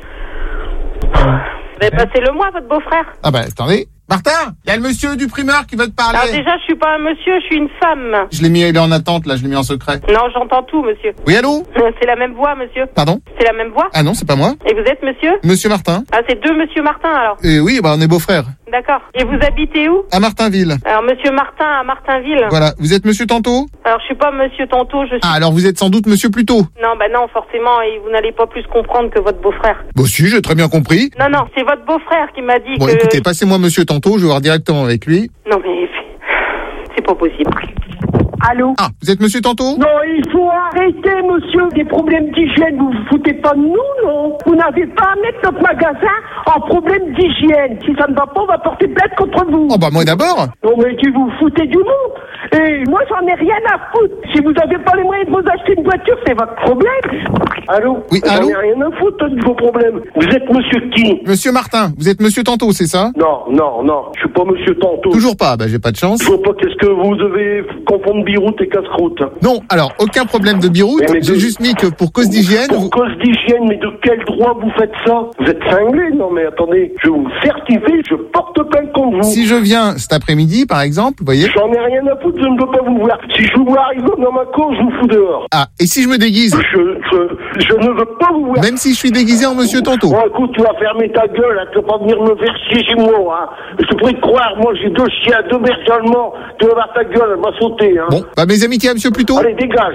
Vous avez passé le mois, votre beau-frère. Ah bah attendez. Martin, il y a le monsieur du primeur qui veut te parler. Alors déjà, je suis pas un monsieur, je suis une femme. Je l'ai mis, il est en attente, là, je l'ai mis en secret. Non, j'entends tout, monsieur. Oui, allô? C'est la même voix, monsieur. Pardon? C'est la même voix. Ah non, c'est pas moi. Et vous êtes monsieur? Monsieur Martin. Ah, c'est deux monsieur Martin, alors. Et oui, bah on est beaux-frères. D'accord. Et vous habitez où? À Martinville. Alors, monsieur Martin à Martinville. Voilà, vous êtes monsieur Tantôt? Alors, je suis pas monsieur Tantôt, je suis... Ah, alors vous êtes sans doute monsieur Plutôt. Non, bah non, forcément, et vous n'allez pas plus comprendre que votre beau-frère. Bon si, j'ai très bien compris. Non, non, c'est votre beau-frère qui m'a dit Bon, que... écoutez, passez-moi monsieur Tantôt, je vais voir directement avec lui. Non, mais... C'est pas possible. Allô? Ah, vous êtes monsieur Tantôt? Non, il faut arrêter, monsieur. Des problèmes d'hygiène, vous vous foutez pas de nous, non? Vous n'avez pas à mettre notre magasin en problème d'hygiène. Si ça ne va pas, on va porter plainte contre vous. Oh bah moi d'abord. Non, mais tu vous foutez du monde. Et moi, j'en ai rien à foutre. Si vous avez pas les moyens de vous acheter une voiture, c'est votre problème. Allô? Oui, j'en allô? ai rien à foutre de vos problèmes. Vous êtes monsieur qui? Monsieur Martin, vous êtes monsieur Tantôt, c'est ça? Non, non, non, je suis pas monsieur Tantôt. Toujours pas, bah j'ai pas de chance. Je vois pas qu'est-ce que vous devez confondre biroute et casse-croûte. Non, alors, aucun problème de biroute, Mais- mais j'ai de- juste mis que pour cause d'hygiène... Pour vous- cause d'hygiène, mais de quel droit vous faites ça? Vous êtes cinglé? Non mais attendez, je vous certifie, je porte plainte contre vous. Si je viens cet après-midi, par exemple, vous voyez... J'en ai rien à foutre, je ne veux pas vous voir. Si je vous vois arriver dans ma cour, je vous fous dehors. Ah, et si je me déguise? Je, je, je ne veux pas vous voir. Même si je suis déguisé en monsieur Tantôt? Bon, écoute, tu vas fermer ta gueule, hein, tu vas pas venir me faire chier chez moi, hein. Je pourrais te croire, moi j'ai deux chiens, deux bergers allemands, tu vas voir ta gueule, elle va sauter, hein. Bon, bah mes amitiés à monsieur Pluto. Allez, dégage.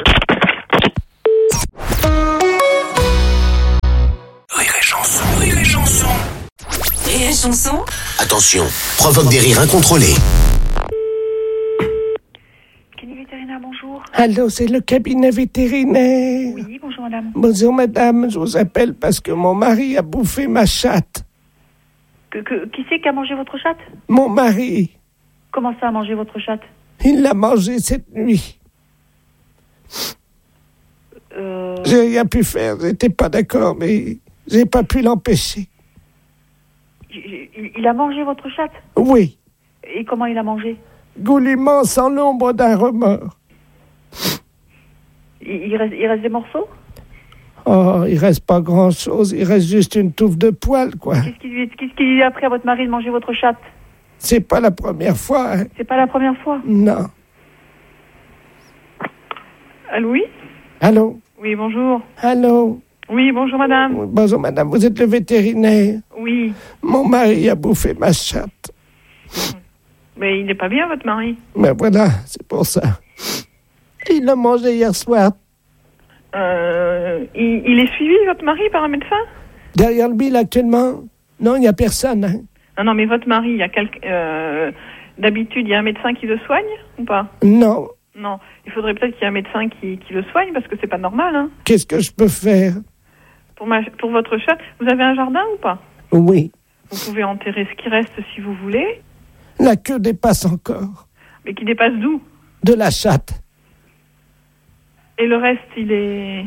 Rire et chanson, rire et chanson. Rire et chanson. Attention, provoque des rires incontrôlés. Cabinet vétérinaire, bonjour. Allô, c'est le cabinet vétérinaire. Oui, bonjour madame. Bonjour madame, je vous appelle parce que mon mari a bouffé ma chatte. Que, que, qui c'est qui a mangé votre chatte? Mon mari, Comment ça a mangé votre chatte? il l'a mangé cette nuit. Euh... J'ai rien pu faire, j'étais pas d'accord, mais j'ai pas pu l'empêcher. Il, il a mangé votre chatte? Oui, Et comment il a mangé? goulûment sans l'ombre d'un remords. il, il, reste, il reste des morceaux? Oh, il reste pas grand-chose, il reste juste une touffe de poils, quoi. Qu'est-ce qui, lui- qu'est-ce qui lui a appris à votre mari de manger votre chatte? C'est pas la première fois, hein. C'est pas la première fois. Non. Allô, oui? Allô? Oui, bonjour. Allô? Oui, bonjour madame. Bonjour madame, vous êtes le vétérinaire? Oui. Mon mari a bouffé ma chatte. Mais il n'est pas bien, votre mari. Mais voilà, c'est pour ça. Il l'a mangé hier soir. Euh, il, il est suivi, votre mari, par un médecin? Derrière le bill actuellement? Non, il n'y a personne, hein. Ah non, mais votre mari, il y a quelqu'un... Euh, d'habitude, il y a un médecin qui le soigne, ou pas? Non. Non, il faudrait peut-être qu'il y ait un médecin qui, qui le soigne, parce que c'est pas normal, hein. Qu'est-ce que je peux faire? Pour, ma, pour votre chatte, vous avez un jardin ou pas? Oui. Vous pouvez enterrer ce qui reste si vous voulez. La queue dépasse encore. Mais qui dépasse d'où? De la chatte. Et le reste, il est...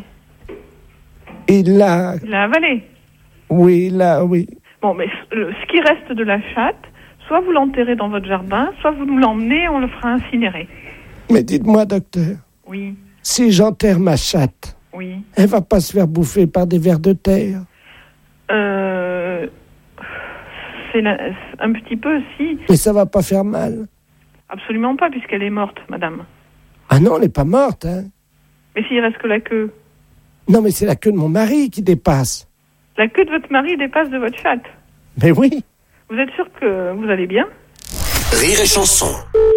Il l'a... Il a avalé. Oui, là, oui. Bon, mais le- ce qui reste de la chatte, soit vous l'enterrez dans votre jardin, soit vous nous l'emmenez, on le fera incinérer. Mais dites-moi, docteur, Oui, si j'enterre ma chatte, oui. elle va pas se faire bouffer par des vers de terre? Euh... C'est la- un petit peu, si. Mais ça va pas faire mal? Absolument pas, puisqu'elle est morte, madame. Ah non, elle n'est pas morte, hein. Mais s'il reste que la queue. Non, mais c'est la queue de mon mari qui dépasse. La queue de votre mari dépasse de votre chatte. Mais oui. Vous êtes sûr que vous allez bien? Rire et chanson.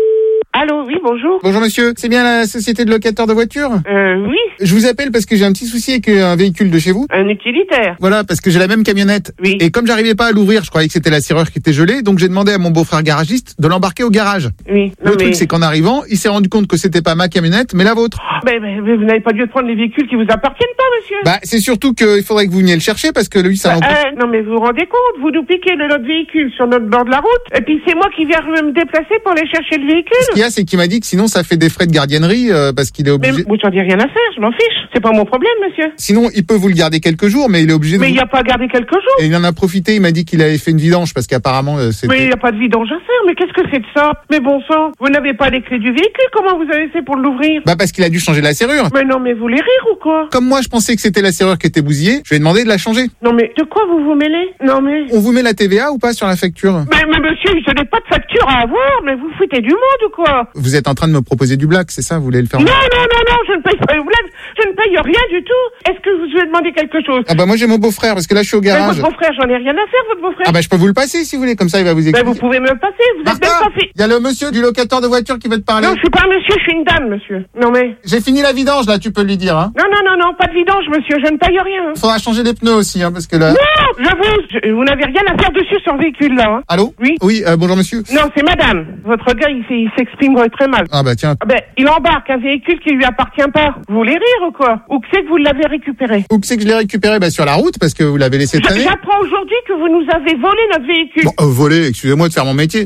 Allô, oui, bonjour. Bonjour monsieur, c'est bien la société de locataires de voitures? Euh, oui. Je vous appelle parce que j'ai un petit souci avec un véhicule de chez vous. Un utilitaire. Voilà, parce que j'ai la même camionnette. Oui. Et comme j'arrivais pas à l'ouvrir, je croyais que c'était la serrure qui était gelée, donc j'ai demandé à mon beau-frère garagiste de l'embarquer au garage. Oui. Le Non, truc, mais- c'est qu'en arrivant, il s'est rendu compte que c'était pas ma camionnette, mais la vôtre. Mais, mais- mais vous n'avez pas lieu de prendre les véhicules qui vous appartiennent pas, monsieur. Bah, c'est surtout qu'il faudrait que vous veniez le chercher parce que lui, ça l'empêche. Euh, non mais vous vous rendez compte, vous nous piquez le notre véhicule sur notre bord de la route, et puis c'est moi qui viens me déplacer pour aller chercher le véhicule. Ce qu'il y a, c'est qu'il m'a dit que sinon, ça fait des frais de gardiennerie euh, parce qu'il est Mais obligé. moi j'en dis rien à faire, je m'en fiche, c'est pas mon problème, monsieur. Sinon, il peut vous le garder quelques jours, mais il est obligé de. Mais il vous- n'y a pas à garder quelques jours. Et il en a profité, il m'a dit qu'il avait fait une vidange parce qu'apparemment, euh, c'était. Mais il n'y a pas de vidange à faire, mais qu'est-ce que c'est de ça? Mais bon sang, vous n'avez pas les clés du véhicule, comment vous avez fait pour l'ouvrir? Bah, parce qu'il a dû changer la serrure. Mais non mais vous voulez rire ou quoi? Comme moi, je pensais que c'était la serrure qui était bousillée, je lui ai demandé de la changer. Non mais de quoi vous vous mêlez? Non mais... On vous met la T V A ou pas sur la facture? Mais, mais monsieur, je n'ai pas de facture à avoir, mais vous foutez du monde ou quoi? Vous êtes en train de me proposer du black, c'est ça? Vous voulez le faire? Non, non, non, non, je ne paye pas une blague, je ne paye rien du tout. Est-ce que vous devez demander quelque chose? Ah bah moi j'ai mon beau-frère parce que là je suis au Mais garage. votre beau-frère, j'en ai rien à faire, votre beau-frère. Ah bah je peux vous le passer si vous voulez, comme ça il va vous Ben, expliquer. vous pouvez me le passer, vous êtes même pas fait. Il y a le monsieur du locateur de voiture qui veut te parler. Non, je suis pas un monsieur, je suis une dame, monsieur. Non mais... J'ai fini la vidange là, tu peux lui dire hein. Non, non, non, non, pas de vidange, monsieur, je ne paye rien. hein. Faudra changer les pneus aussi hein parce que là. Non, je vous... je- vous n'avez rien à faire dessus sur le véhicule, là. Hein. Allô? Oui. Oui, euh, bonjour monsieur. Non, c'est madame. Votre gars, il, s'est- il s'exprime très mal. Ah bah tiens. Ah ben, il embarque un véhicule qui lui appartient pas. Vous voulez rire ou quoi? Ou que c'est que vous l'avez récupéré? Où que c'est que je l'ai récupéré? Bah sur la route parce que vous l'avez laissé Je- traîner. J'apprends aujourd'hui que vous nous avez volé notre véhicule. Bon, euh, voler, excusez-moi de faire mon métier. Est-ce que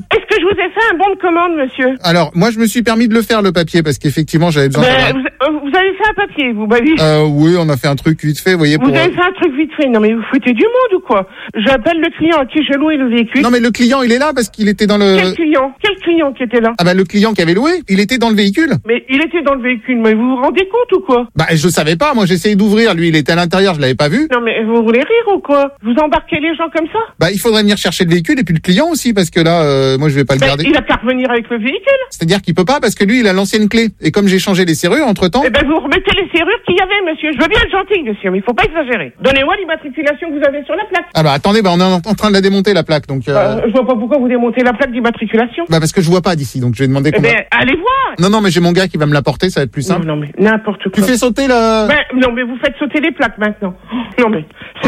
je vous ai fait un bon de commande, monsieur. Alors, moi, je me suis permis de le faire, le papier, parce qu'effectivement, j'avais besoin Ben, de... vous, euh, vous avez fait un papier, vous, bah oui. Euh, oui, on a fait un truc vite fait, vous voyez, Vous pour... avez fait un truc vite fait. Non, mais vous foutez du monde ou quoi? J'appelle le client à qui j'ai loué le véhicule. Non, mais le client, il est là, parce qu'il était dans le... Quel client? Quel client qui était là? Ah bah, le client qui avait loué, il était dans le véhicule. Mais il était dans le véhicule, mais vous vous rendez compte ou quoi? Bah, je savais pas, moi, j'essayais d'ouvrir, lui, il était à l'intérieur, je l'avais pas vu. Non, mais vous voulez rire ou quoi? Vous embarquez les gens comme ça? Bah, il faudrait venir chercher le véhicule, et puis le client aussi, parce que là, euh, moi, je vais pas le Ben, garder. il a qu'à revenir avec le véhicule. C'est-à-dire qu'il peut pas, parce que lui, il a l'ancienne clé. Et comme j'ai changé les serrures, entre-temps... Eh ben, vous remettez les serrures qu'il y avait, monsieur. Je veux bien être gentil, monsieur, mais il faut pas exagérer. Donnez-moi l'immatriculation que vous avez sur la plaque. Ah bah, attendez, bah, on est en en train de la démonter, la plaque, donc... Euh... Euh, je vois pas pourquoi vous démontez la plaque d'immatriculation. Bah, parce que je vois pas d'ici, donc je vais demander Eh combien... ben, allez voir. Non, non, mais j'ai mon gars qui va me l'apporter, ça va être plus simple. Non, non, mais n'importe quoi. Tu fais sauter le... Ben, non, mais vous faites sauter les plaques maintenant. Non, mais...